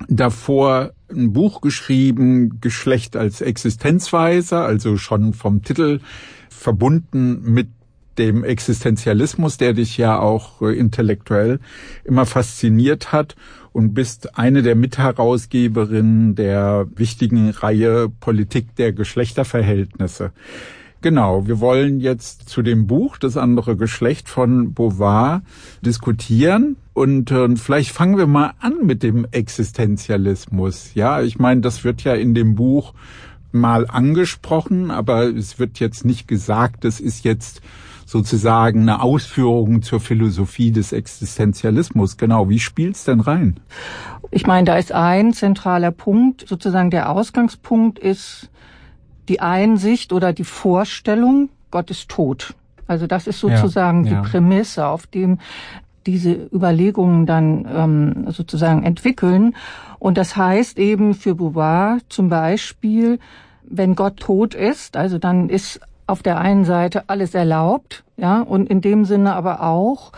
Davor ein Buch geschrieben, Geschlecht als Existenzweise, also schon vom Titel verbunden mit dem Existenzialismus, der dich ja auch intellektuell immer fasziniert hat, und bist eine der Mitherausgeberinnen der wichtigen Reihe Politik der Geschlechterverhältnisse. Genau, wir wollen jetzt zu dem Buch Das andere Geschlecht von Beauvoir diskutieren. Und äh, vielleicht fangen wir mal an mit dem Existenzialismus. Ja, ich meine, das wird ja in dem Buch mal angesprochen, aber es wird jetzt nicht gesagt, das ist jetzt sozusagen eine Ausführung zur Philosophie des Existenzialismus. Genau, wie spielt's denn rein? Ich meine, da ist ein zentraler Punkt, sozusagen der Ausgangspunkt ist die Einsicht oder die Vorstellung, Gott ist tot. Also das ist sozusagen ja, ja. die Prämisse, auf dem diese Überlegungen dann ähm, sozusagen entwickeln. Und das heißt eben für Beauvoir zum Beispiel, wenn Gott tot ist, also dann ist auf der einen Seite alles erlaubt, ja, und in dem Sinne aber auch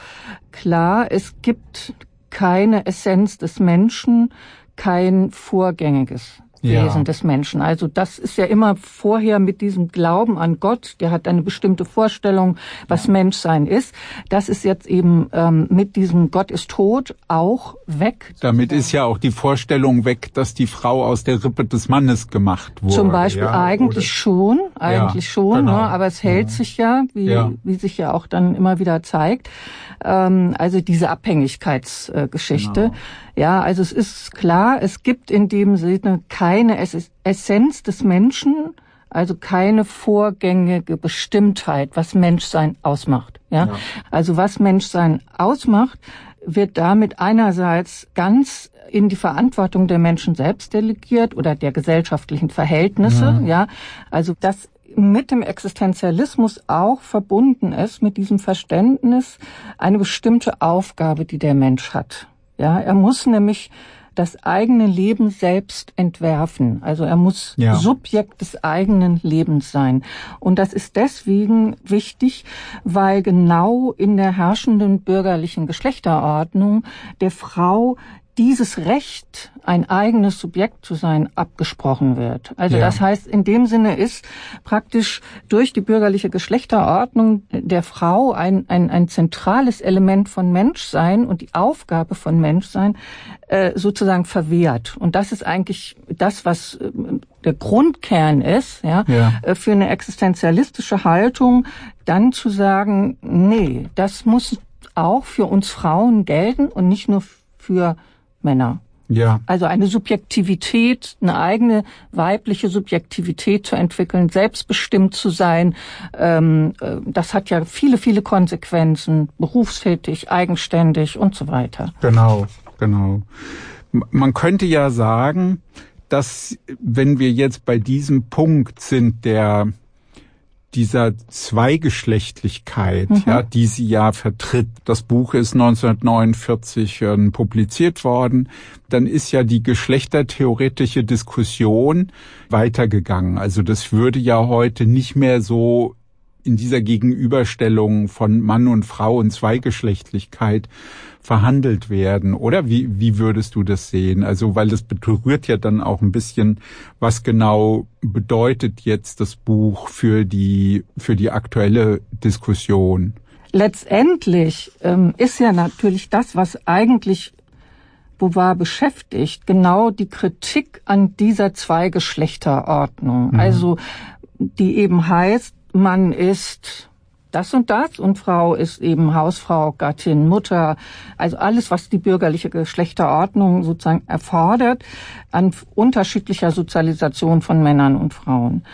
klar, es gibt keine Essenz des Menschen, kein vorgängiges Ja. Wesen des Menschen. Also das ist ja immer vorher mit diesem Glauben an Gott, der hat eine bestimmte Vorstellung, was ja. Menschsein ist. Das ist jetzt eben ähm, mit diesem Gott ist tot auch weg. Damit ist ja auch die Vorstellung weg, dass die Frau aus der Rippe des Mannes gemacht wurde. Zum Beispiel ja, eigentlich oder? schon, eigentlich ja, schon, genau. ne? Aber es hält ja. sich ja wie, ja, wie sich ja auch dann immer wieder zeigt. Ähm, also diese Abhängigkeitsgeschichte. Genau. Ja, also es ist klar, es gibt in dem Sinne keine Essenz des Menschen, also keine vorgängige Bestimmtheit, was Menschsein ausmacht. Ja, ja. Also was Menschsein ausmacht, wird damit einerseits ganz in die Verantwortung der Menschen selbst delegiert oder der gesellschaftlichen Verhältnisse. Ja, ja. Also das mit dem Existenzialismus auch verbunden ist, mit diesem Verständnis, eine bestimmte Aufgabe, die der Mensch hat. Ja, er muss nämlich das eigene Leben selbst entwerfen. Also er muss ja. Subjekt des eigenen Lebens sein. Und das ist deswegen wichtig, weil genau in der herrschenden bürgerlichen Geschlechterordnung der Frau dieses Recht, ein eigenes Subjekt zu sein, abgesprochen wird. Also ja. das heißt, in dem Sinne ist praktisch durch die bürgerliche Geschlechterordnung der Frau ein, ein, ein zentrales Element von Menschsein und die Aufgabe von Menschsein äh, sozusagen verwehrt. Und das ist eigentlich das, was äh, der Grundkern ist, ja, ja. Äh, für eine existenzialistische Haltung, dann zu sagen, nee, das muss auch für uns Frauen gelten und nicht nur für Männer. Ja. Also eine Subjektivität, eine eigene weibliche Subjektivität zu entwickeln, selbstbestimmt zu sein, ähm, das hat ja viele, viele Konsequenzen, berufstätig, eigenständig und so weiter. Genau, genau. Man könnte ja sagen, dass wenn wir jetzt bei diesem Punkt sind, der dieser Zweigeschlechtlichkeit, mhm. ja, die sie ja vertritt. Das Buch ist neunzehnhundertneunundvierzig äh, publiziert worden. Dann ist ja die geschlechtertheoretische Diskussion weitergegangen. Also das würde ja heute nicht mehr so in dieser Gegenüberstellung von Mann und Frau und Zweigeschlechtlichkeit verhandelt werden, oder? Wie, wie würdest du das sehen? Also, weil das berührt ja dann auch ein bisschen, was genau bedeutet jetzt das Buch für die, für die aktuelle Diskussion? Letztendlich ähm, ist ja natürlich das, was eigentlich Beauvoir beschäftigt, genau die Kritik an dieser Zweigeschlechterordnung. Mhm. Also, die eben heißt, Mann ist das und das und Frau ist eben Hausfrau, Gattin, Mutter, also alles, was die bürgerliche Geschlechterordnung sozusagen erfordert, an unterschiedlicher Sozialisation von Männern und Frauen.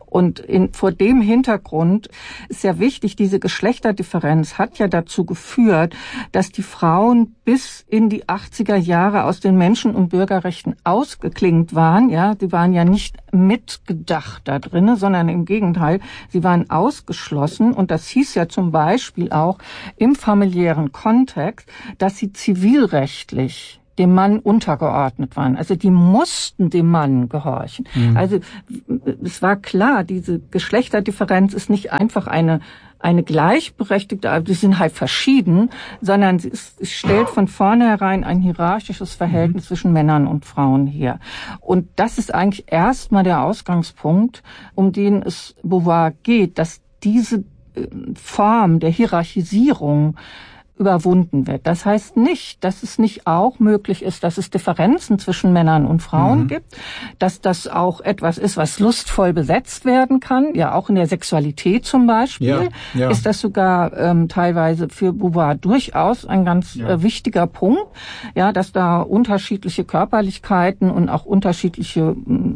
Und in, vor dem Hintergrund ist ja wichtig, diese Geschlechterdifferenz hat ja dazu geführt, dass die Frauen bis in die achtziger Jahre aus den Menschen- und Bürgerrechten ausgeklingt waren. Ja, die waren ja nicht mitgedacht da drinne, sondern im Gegenteil, sie waren ausgeschlossen. Und das hieß ja zum Beispiel auch im familiären Kontext, dass sie zivilrechtlich dem Mann untergeordnet waren. Also die mussten dem Mann gehorchen. Mhm. Also es war klar, diese Geschlechterdifferenz ist nicht einfach eine eine gleichberechtigte, also die sind halt verschieden, sondern es stellt von vornherein ein hierarchisches Verhältnis mhm. zwischen Männern und Frauen her. Und das ist eigentlich erstmal der Ausgangspunkt, um den es Beauvoir geht, dass diese Form der Hierarchisierung überwunden wird. Das heißt nicht, dass es nicht auch möglich ist, dass es Differenzen zwischen Männern und Frauen mhm. gibt, dass das auch etwas ist, was lustvoll besetzt werden kann. Ja, auch in der Sexualität zum Beispiel ja, ja. ist das sogar ähm, teilweise für Beauvoir durchaus ein ganz ja. äh, wichtiger Punkt, ja, dass da unterschiedliche Körperlichkeiten und auch unterschiedliche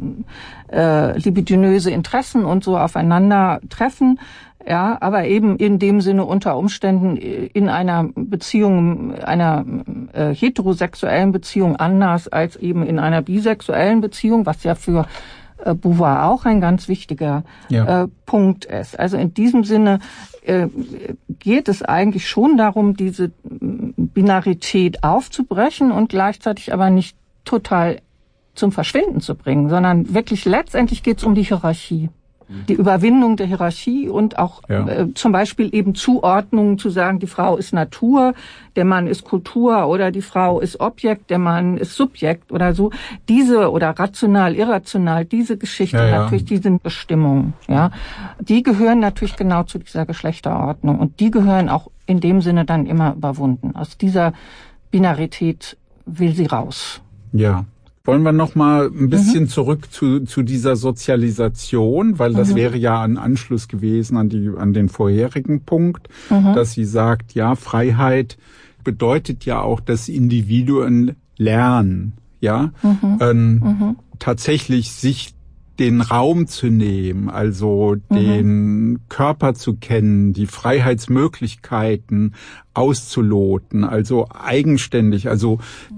äh, libidinöse Interessen und so aufeinander treffen. Ja, aber eben in dem Sinne unter Umständen in einer Beziehung, einer äh, heterosexuellen Beziehung anders als eben in einer bisexuellen Beziehung, was ja für äh, Beauvoir auch ein ganz wichtiger ja. äh, Punkt ist. Also in diesem Sinne äh, geht es eigentlich schon darum, diese Binarität aufzubrechen und gleichzeitig aber nicht total zum Verschwinden zu bringen, sondern wirklich letztendlich geht es um die Hierarchie. Die Überwindung der Hierarchie und auch ja. äh, zum Beispiel eben Zuordnungen zu sagen, die Frau ist Natur, der Mann ist Kultur oder die Frau ist Objekt, der Mann ist Subjekt oder so. Diese oder rational, irrational, diese Geschichte, ja, ja. natürlich diese Bestimmungen, ja, die gehören natürlich genau zu dieser Geschlechterordnung und die gehören auch in dem Sinne dann immer überwunden. Aus dieser Binarität will sie raus. Ja. Wollen wir noch mal ein bisschen mhm. zurück zu zu dieser Sozialisation, weil das mhm. wäre ja ein Anschluss gewesen an die an den vorherigen Punkt, mhm. dass sie sagt, ja, Freiheit bedeutet ja auch, dass Individuen lernen, ja, mhm. Ähm, mhm. tatsächlich sich den Raum zu nehmen, also mhm. den Körper zu kennen, die Freiheitsmöglichkeiten auszuloten, also eigenständig, also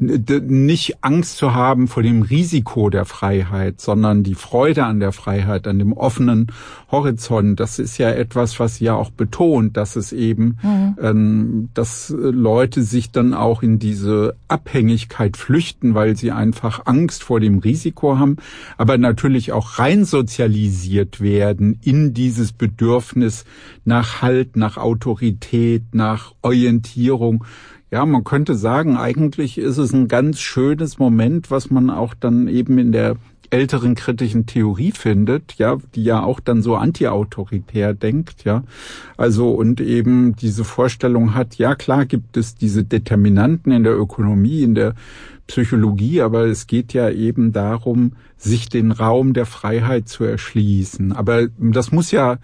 nicht Angst zu haben vor dem Risiko der Freiheit, sondern die Freude an der Freiheit, an dem offenen Horizont. Das ist ja etwas, was ja auch betont, dass es eben, mhm. ähm, dass Leute sich dann auch in diese Abhängigkeit flüchten, weil sie einfach Angst vor dem Risiko haben, aber natürlich auch rein sozialisiert werden in dieses Bedürfnis nach Halt, nach Autorität, nach Orientierung. Ja, man könnte sagen, eigentlich ist es ein ganz schönes Moment, was man auch dann eben in der älteren kritischen Theorie findet, ja, die ja auch dann so anti-autoritär denkt, ja. Also und eben diese Vorstellung hat, ja klar gibt es diese Determinanten in der Ökonomie, in der Psychologie, aber es geht ja eben darum, sich den Raum der Freiheit zu erschließen. Aber das muss ja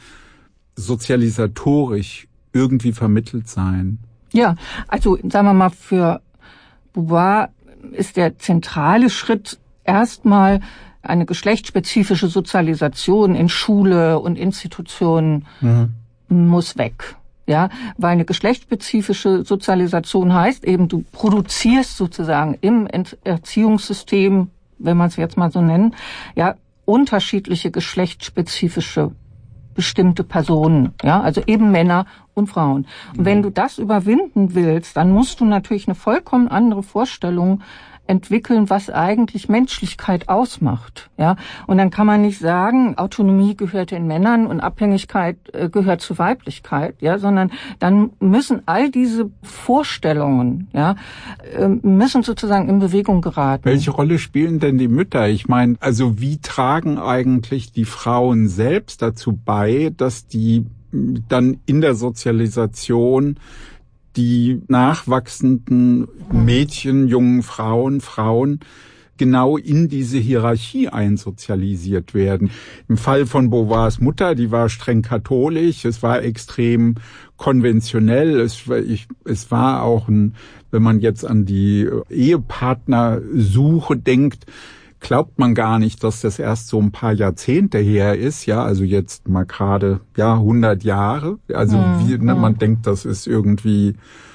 sozialisatorisch irgendwie vermittelt sein. Ja, also sagen wir mal, für Beauvoir ist der zentrale Schritt erstmal eine geschlechtsspezifische Sozialisation in Schule und Institutionen mhm. muss weg. Ja, weil eine geschlechtsspezifische Sozialisation heißt eben, du produzierst sozusagen im Erziehungssystem, wenn man es jetzt mal so nennen, ja, unterschiedliche geschlechtsspezifische bestimmte Personen, ja, also eben Männer und Frauen. Und wenn du das überwinden willst, dann musst du natürlich eine vollkommen andere Vorstellung entwickeln, was eigentlich Menschlichkeit ausmacht, ja. Und dann kann man nicht sagen, Autonomie gehört den Männern und Abhängigkeit äh, gehört zur Weiblichkeit, ja, sondern dann müssen all diese Vorstellungen, ja, äh, müssen sozusagen in Bewegung geraten. Welche Rolle spielen denn die Mütter? Ich meine, also wie tragen eigentlich die Frauen selbst dazu bei, dass die dann in der Sozialisation die nachwachsenden Mädchen, jungen Frauen, Frauen genau in diese Hierarchie einsozialisiert werden. Im Fall von Beauvoirs Mutter, die war streng katholisch, es war extrem konventionell, es war, ich, es war auch ein, wenn man jetzt an die Ehepartnersuche denkt, glaubt man gar nicht, dass das erst so ein paar Jahrzehnte her ist, ja, also jetzt mal gerade, ja, hundert Jahre. Also mhm. wie, ne, man denkt, das ist irgendwie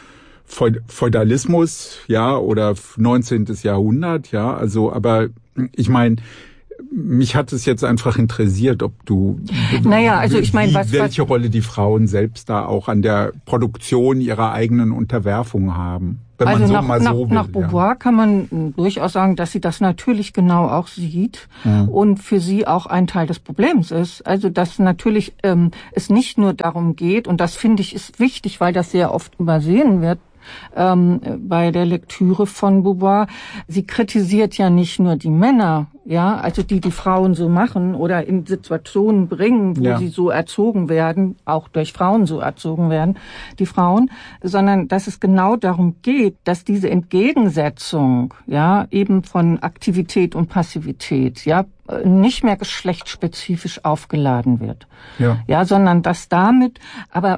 Feudalismus, ja, oder neunzehntes Jahrhundert, ja, also, aber ich meine, mich hat es jetzt einfach interessiert, ob du, naja, also ich meine, was, welche was, Rolle die Frauen selbst da auch an der Produktion ihrer eigenen Unterwerfung haben. Wenn also man so nach, mal nach, so will, nach Beauvoir ja. kann man durchaus sagen, dass sie das natürlich genau auch sieht ja. und für sie auch ein Teil des Problems ist. Also dass natürlich ähm, es nicht nur darum geht, und das finde ich ist wichtig, weil das sehr oft übersehen wird, Ähm, bei der Lektüre von Beauvoir. Sie kritisiert ja nicht nur die Männer, ja, also die die Frauen so machen oder in Situationen bringen, wo ja. sie so erzogen werden, auch durch Frauen so erzogen werden, die Frauen, sondern dass es genau darum geht, dass diese Entgegensetzung, ja, eben von Aktivität und Passivität, ja, nicht mehr geschlechtsspezifisch aufgeladen wird. Ja, ja, sondern dass damit, aber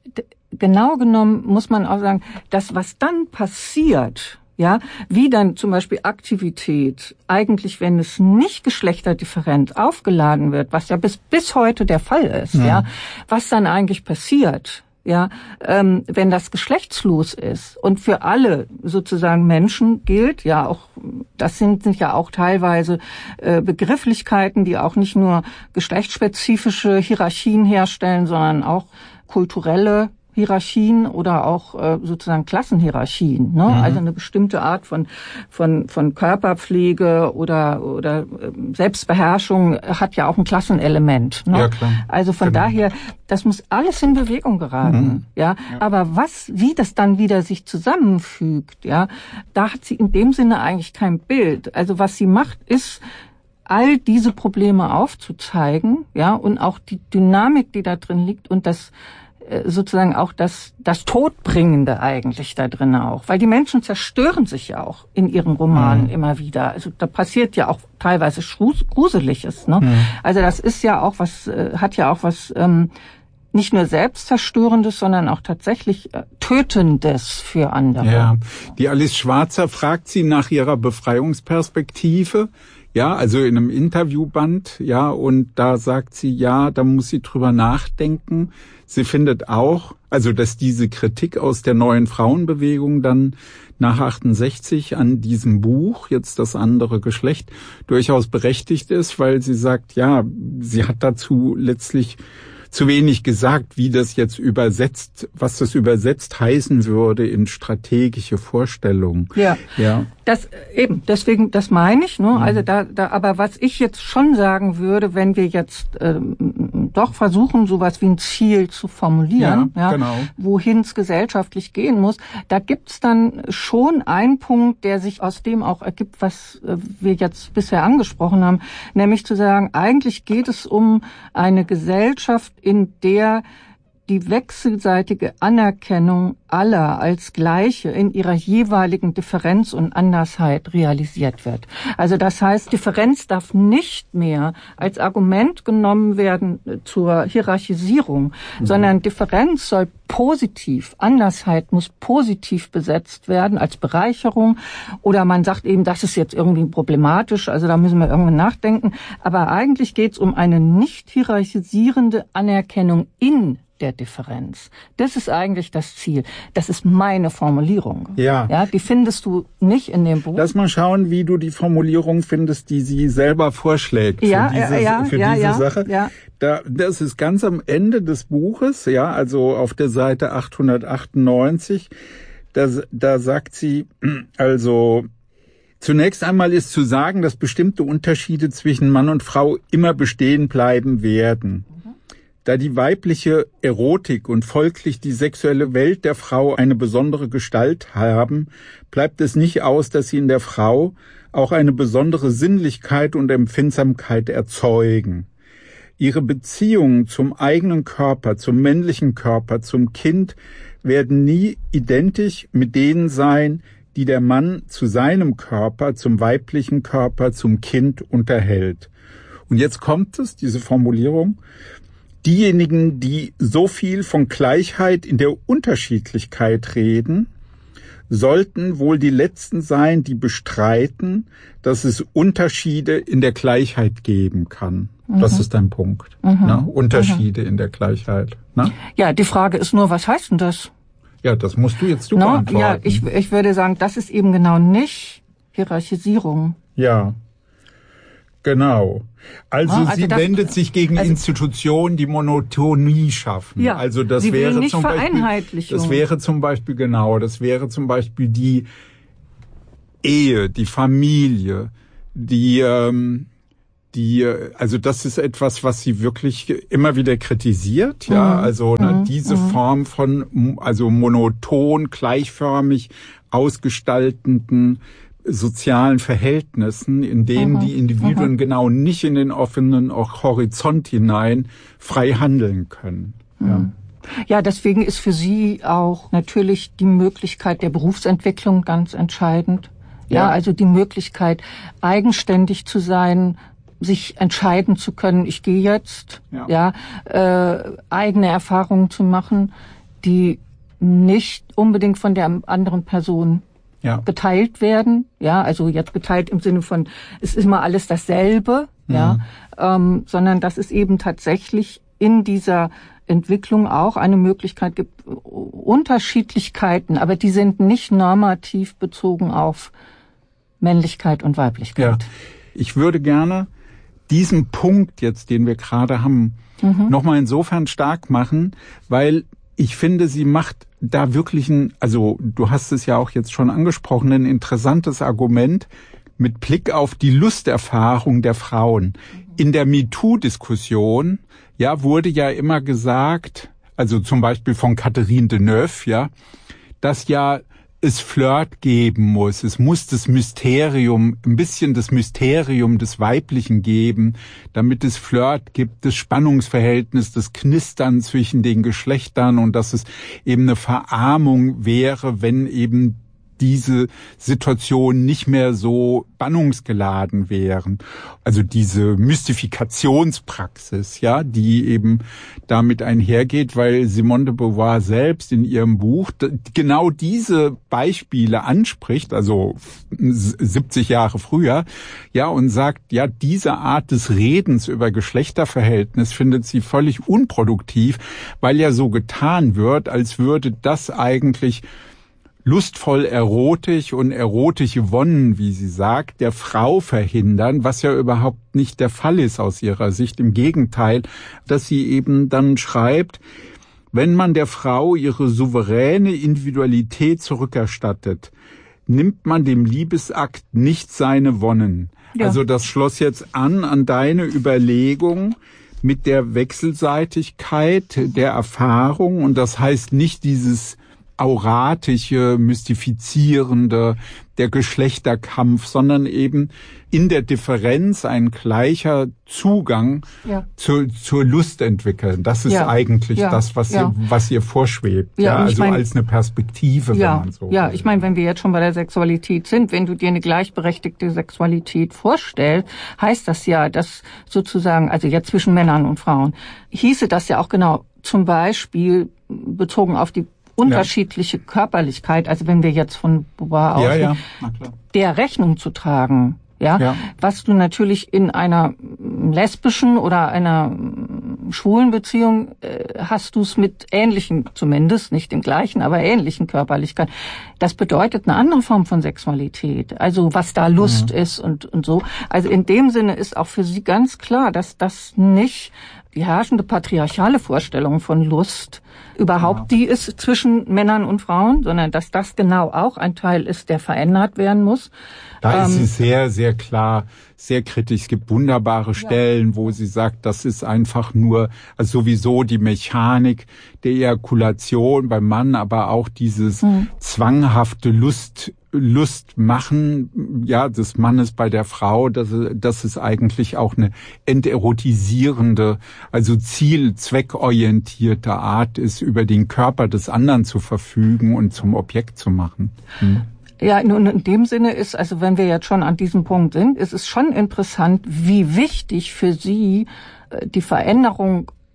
genau genommen muss man auch sagen, das, was dann passiert, ja, wie dann zum Beispiel Aktivität, eigentlich, wenn es nicht geschlechterdifferent aufgeladen wird, was ja bis, bis heute der Fall ist, ja, ja was dann eigentlich passiert, ja, ähm, wenn das geschlechtslos ist und für alle sozusagen Menschen gilt, ja auch, das sind, sind ja auch teilweise äh, Begrifflichkeiten, die auch nicht nur geschlechtsspezifische Hierarchien herstellen, sondern auch kulturelle Hierarchien oder auch äh, sozusagen Klassenhierarchien, ne? Mhm. Also eine bestimmte Art von von von Körperpflege oder oder äh, Selbstbeherrschung hat ja auch ein Klassenelement, ne? Ja, klar. Also von genau. daher, das muss alles in Bewegung geraten, mhm. ja? ja. Aber was, wie das dann wieder sich zusammenfügt, ja, da hat sie in dem Sinne eigentlich kein Bild. Also was sie macht, ist all diese Probleme aufzuzeigen, ja, und auch die Dynamik, die da drin liegt und das sozusagen auch das das Todbringende eigentlich da drin auch, weil die Menschen zerstören sich ja auch in ihren Romanen mhm. immer wieder. Also da passiert ja auch teilweise Gruseliges, ne? Mhm. Also das ist ja auch was, hat ja auch was ähm, nicht nur Selbstzerstörendes, sondern auch tatsächlich äh, Tötendes für andere. Ja, die Alice Schwarzer fragt sie nach ihrer Befreiungsperspektive. Ja, also in einem Interviewband, ja, und da sagt sie, ja, da muss sie drüber nachdenken. Sie findet auch, also dass diese Kritik aus der neuen Frauenbewegung dann nach achtundsechzig an diesem Buch, jetzt das andere Geschlecht, durchaus berechtigt ist, weil sie sagt, ja, sie hat dazu letztlich zu wenig gesagt, wie das jetzt übersetzt, was das übersetzt heißen würde in strategische Vorstellungen. Ja, ja. Das eben, deswegen, das meine ich, ne? Mhm. Also da, da, aber was ich jetzt schon sagen würde, wenn wir jetzt ähm, doch versuchen, sowas wie ein Ziel zu formulieren, ja, ja, genau. wohin es gesellschaftlich gehen muss, da gibt's dann schon einen Punkt, der sich aus dem auch ergibt, was äh, wir jetzt bisher angesprochen haben, nämlich zu sagen, eigentlich geht es um eine Gesellschaft, in der die wechselseitige Anerkennung aller als Gleiche in ihrer jeweiligen Differenz und Andersheit realisiert wird. Also das heißt, Differenz darf nicht mehr als Argument genommen werden zur Hierarchisierung, mhm. sondern Differenz soll positiv, Andersheit muss positiv besetzt werden als Bereicherung, oder man sagt eben, das ist jetzt irgendwie problematisch, also da müssen wir irgendwie nachdenken. Aber eigentlich geht es um eine nicht hierarchisierende Anerkennung in der Differenz. Das ist eigentlich das Ziel. Das ist meine Formulierung. Ja. Ja, die findest du nicht in dem Buch. Lass mal schauen, wie du die Formulierung findest, die sie selber vorschlägt ja, für diese, ja, für ja, diese ja, Sache. Ja. Da, das ist ganz am Ende des Buches, ja, also auf der Seite achthundertachtundneunzig. Da, da sagt sie, also, zunächst einmal ist zu sagen, dass bestimmte Unterschiede zwischen Mann und Frau immer bestehen bleiben werden. Da die weibliche Erotik und folglich die sexuelle Welt der Frau eine besondere Gestalt haben, bleibt es nicht aus, dass sie in der Frau auch eine besondere Sinnlichkeit und Empfindsamkeit erzeugen. Ihre Beziehungen zum eigenen Körper, zum männlichen Körper, zum Kind werden nie identisch mit denen sein, die der Mann zu seinem Körper, zum weiblichen Körper, zum Kind unterhält. Und jetzt kommt es, diese Formulierung: Diejenigen, die so viel von Gleichheit in der Unterschiedlichkeit reden, sollten wohl die Letzten sein, die bestreiten, dass es Unterschiede in der Gleichheit geben kann. Mhm. Das ist dein Punkt. Mhm. Ne? Unterschiede mhm. in der Gleichheit. Ne? Ja, die Frage ist nur, was heißt denn das? Ja, das musst du jetzt du no, beantworten. Ja, ich, ich würde sagen, das ist eben genau nicht Hierarchisierung. Ja, genau. Also, ja, also sie das, wendet sich gegen also, Institutionen, die Monotonie schaffen. Ja, also das sie wäre will nicht zum Beispiel, Vereinheitlichung. das wäre zum Beispiel genau, das wäre zum Beispiel die Ehe, die Familie, die ähm, die, also das ist etwas, was sie wirklich immer wieder kritisiert, ja, mhm. also ne, mhm. diese mhm. Form von, also monoton, gleichförmig ausgestaltenden sozialen Verhältnissen, in denen mhm. die Individuen mhm. genau nicht in den offenen Horizont hinein frei handeln können. Mhm. Ja. Ja, deswegen ist für sie auch natürlich die Möglichkeit der Berufsentwicklung ganz entscheidend. Ja, ja, also die Möglichkeit, eigenständig zu sein, sich entscheiden zu können, ich gehe jetzt, ja, ja äh, eigene Erfahrungen zu machen, die nicht unbedingt von der anderen Person ja. geteilt werden. Ja, also jetzt geteilt im Sinne von, es ist immer alles dasselbe, mhm. ja, ähm, sondern dass es eben tatsächlich in dieser Entwicklung auch eine Möglichkeit gibt, Unterschiedlichkeiten, aber die sind nicht normativ bezogen auf Männlichkeit und Weiblichkeit. Ja. Ich würde gerne diesen Punkt jetzt, den wir gerade haben, mhm. nochmal insofern stark machen, weil ich finde, sie macht da wirklich ein, also du hast es ja auch jetzt schon angesprochen, ein interessantes Argument mit Blick auf die Lusterfahrung der Frauen. In der MeToo-Diskussion, ja, wurde ja immer gesagt, also zum Beispiel von Catherine Deneuve, ja, dass ja es Flirt geben muss. Es muss das Mysterium, ein bisschen das Mysterium des Weiblichen geben, damit es Flirt gibt, das Spannungsverhältnis, das Knistern zwischen den Geschlechtern und dass es eben eine Verarmung wäre, wenn eben diese Situation nicht mehr so spannungsgeladen wären. Also diese Mystifikationspraxis, ja, die eben damit einhergeht, weil Simone de Beauvoir selbst in ihrem Buch genau diese Beispiele anspricht, also siebzig Jahre früher, ja, und sagt, ja, diese Art des Redens über Geschlechterverhältnis findet sie völlig unproduktiv, weil ja so getan wird, als würde das eigentlich lustvoll erotisch und erotische Wonnen, wie sie sagt, der Frau verhindern, was ja überhaupt nicht der Fall ist aus ihrer Sicht. Im Gegenteil, dass sie eben dann schreibt, wenn man der Frau ihre souveräne Individualität zurückerstattet, nimmt man dem Liebesakt nicht seine Wonnen. Ja. Also das schloss jetzt an an deine Überlegung mit der Wechselseitigkeit der Erfahrung, und das heißt nicht dieses auratische, mystifizierende, der Geschlechterkampf, sondern eben in der Differenz ein gleicher Zugang ja. zur, zur Lust entwickeln. Das ist ja. eigentlich ja. das, was, ja. ihr, was ihr vorschwebt. Ja, ja, also mein, als eine Perspektive, ja, wenn man so Ja, will. Ich meine, wenn wir jetzt schon bei der Sexualität sind, wenn du dir eine gleichberechtigte Sexualität vorstellst, heißt das ja, dass sozusagen, also jetzt zwischen Männern und Frauen, hieße das ja auch genau, zum Beispiel bezogen auf die unterschiedliche ja. Körperlichkeit, also wenn wir jetzt von Beauvoir ja, ausgehen, ja. Na klar. der Rechnung zu tragen, ja? ja, was du natürlich in einer lesbischen oder einer schwulen Beziehung äh, hast du es mit ähnlichen, zumindest nicht dem gleichen, aber ähnlichen Körperlichkeit. Das bedeutet eine andere Form von Sexualität, also was da Lust ja. ist und und so. Also in dem Sinne ist auch für sie ganz klar, dass das nicht die herrschende patriarchale Vorstellung von Lust überhaupt ja. die ist zwischen Männern und Frauen, sondern dass das genau auch ein Teil ist, der verändert werden muss. Da ähm, ist sie sehr, sehr klar, sehr kritisch. Es gibt wunderbare Stellen, ja. wo sie sagt, das ist einfach nur, also sowieso die Mechanik der Ejakulation beim Mann, aber auch dieses mhm. zwanghafte Lust, Lust machen, ja, des Mannes bei der Frau, dass das ist eigentlich auch eine enterotisierende, also ziel-, zweckorientierte Art ist, über den Körper des anderen zu verfügen und zum Objekt zu machen. Hm. Ja, nun in dem Sinne ist, also wenn wir jetzt schon an diesem Punkt sind, ist es schon interessant, wie wichtig für sie die Veränderung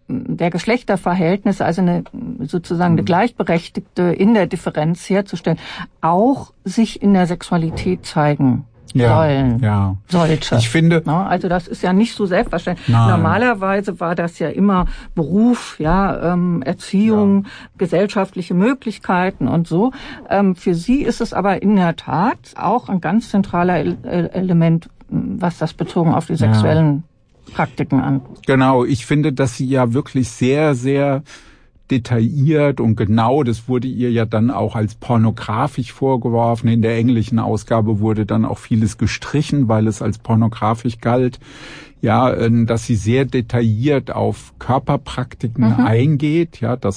der Geschlechterverhältnisse, also eine sozusagen eine gleichberechtigte in der Differenz herzustellen, auch sich in der Sexualität zeigen ja, sollen, ja. sollte. Ich finde, also das ist ja nicht so selbstverständlich. Nein. Normalerweise war das ja immer Beruf, ja, ähm, Erziehung, ja. gesellschaftliche Möglichkeiten und so. Ähm, für sie ist es aber in der Tat auch ein ganz zentraler El- Element, was das bezogen auf die sexuellen ja. Praktiken an. Genau, ich finde, dass sie ja wirklich sehr, sehr detailliert und genau, das wurde ihr ja dann auch als pornografisch vorgeworfen. In der englischen Ausgabe wurde dann auch vieles gestrichen, weil es als pornografisch galt. Ja, dass sie sehr detailliert auf Körperpraktiken mhm. eingeht, ja, das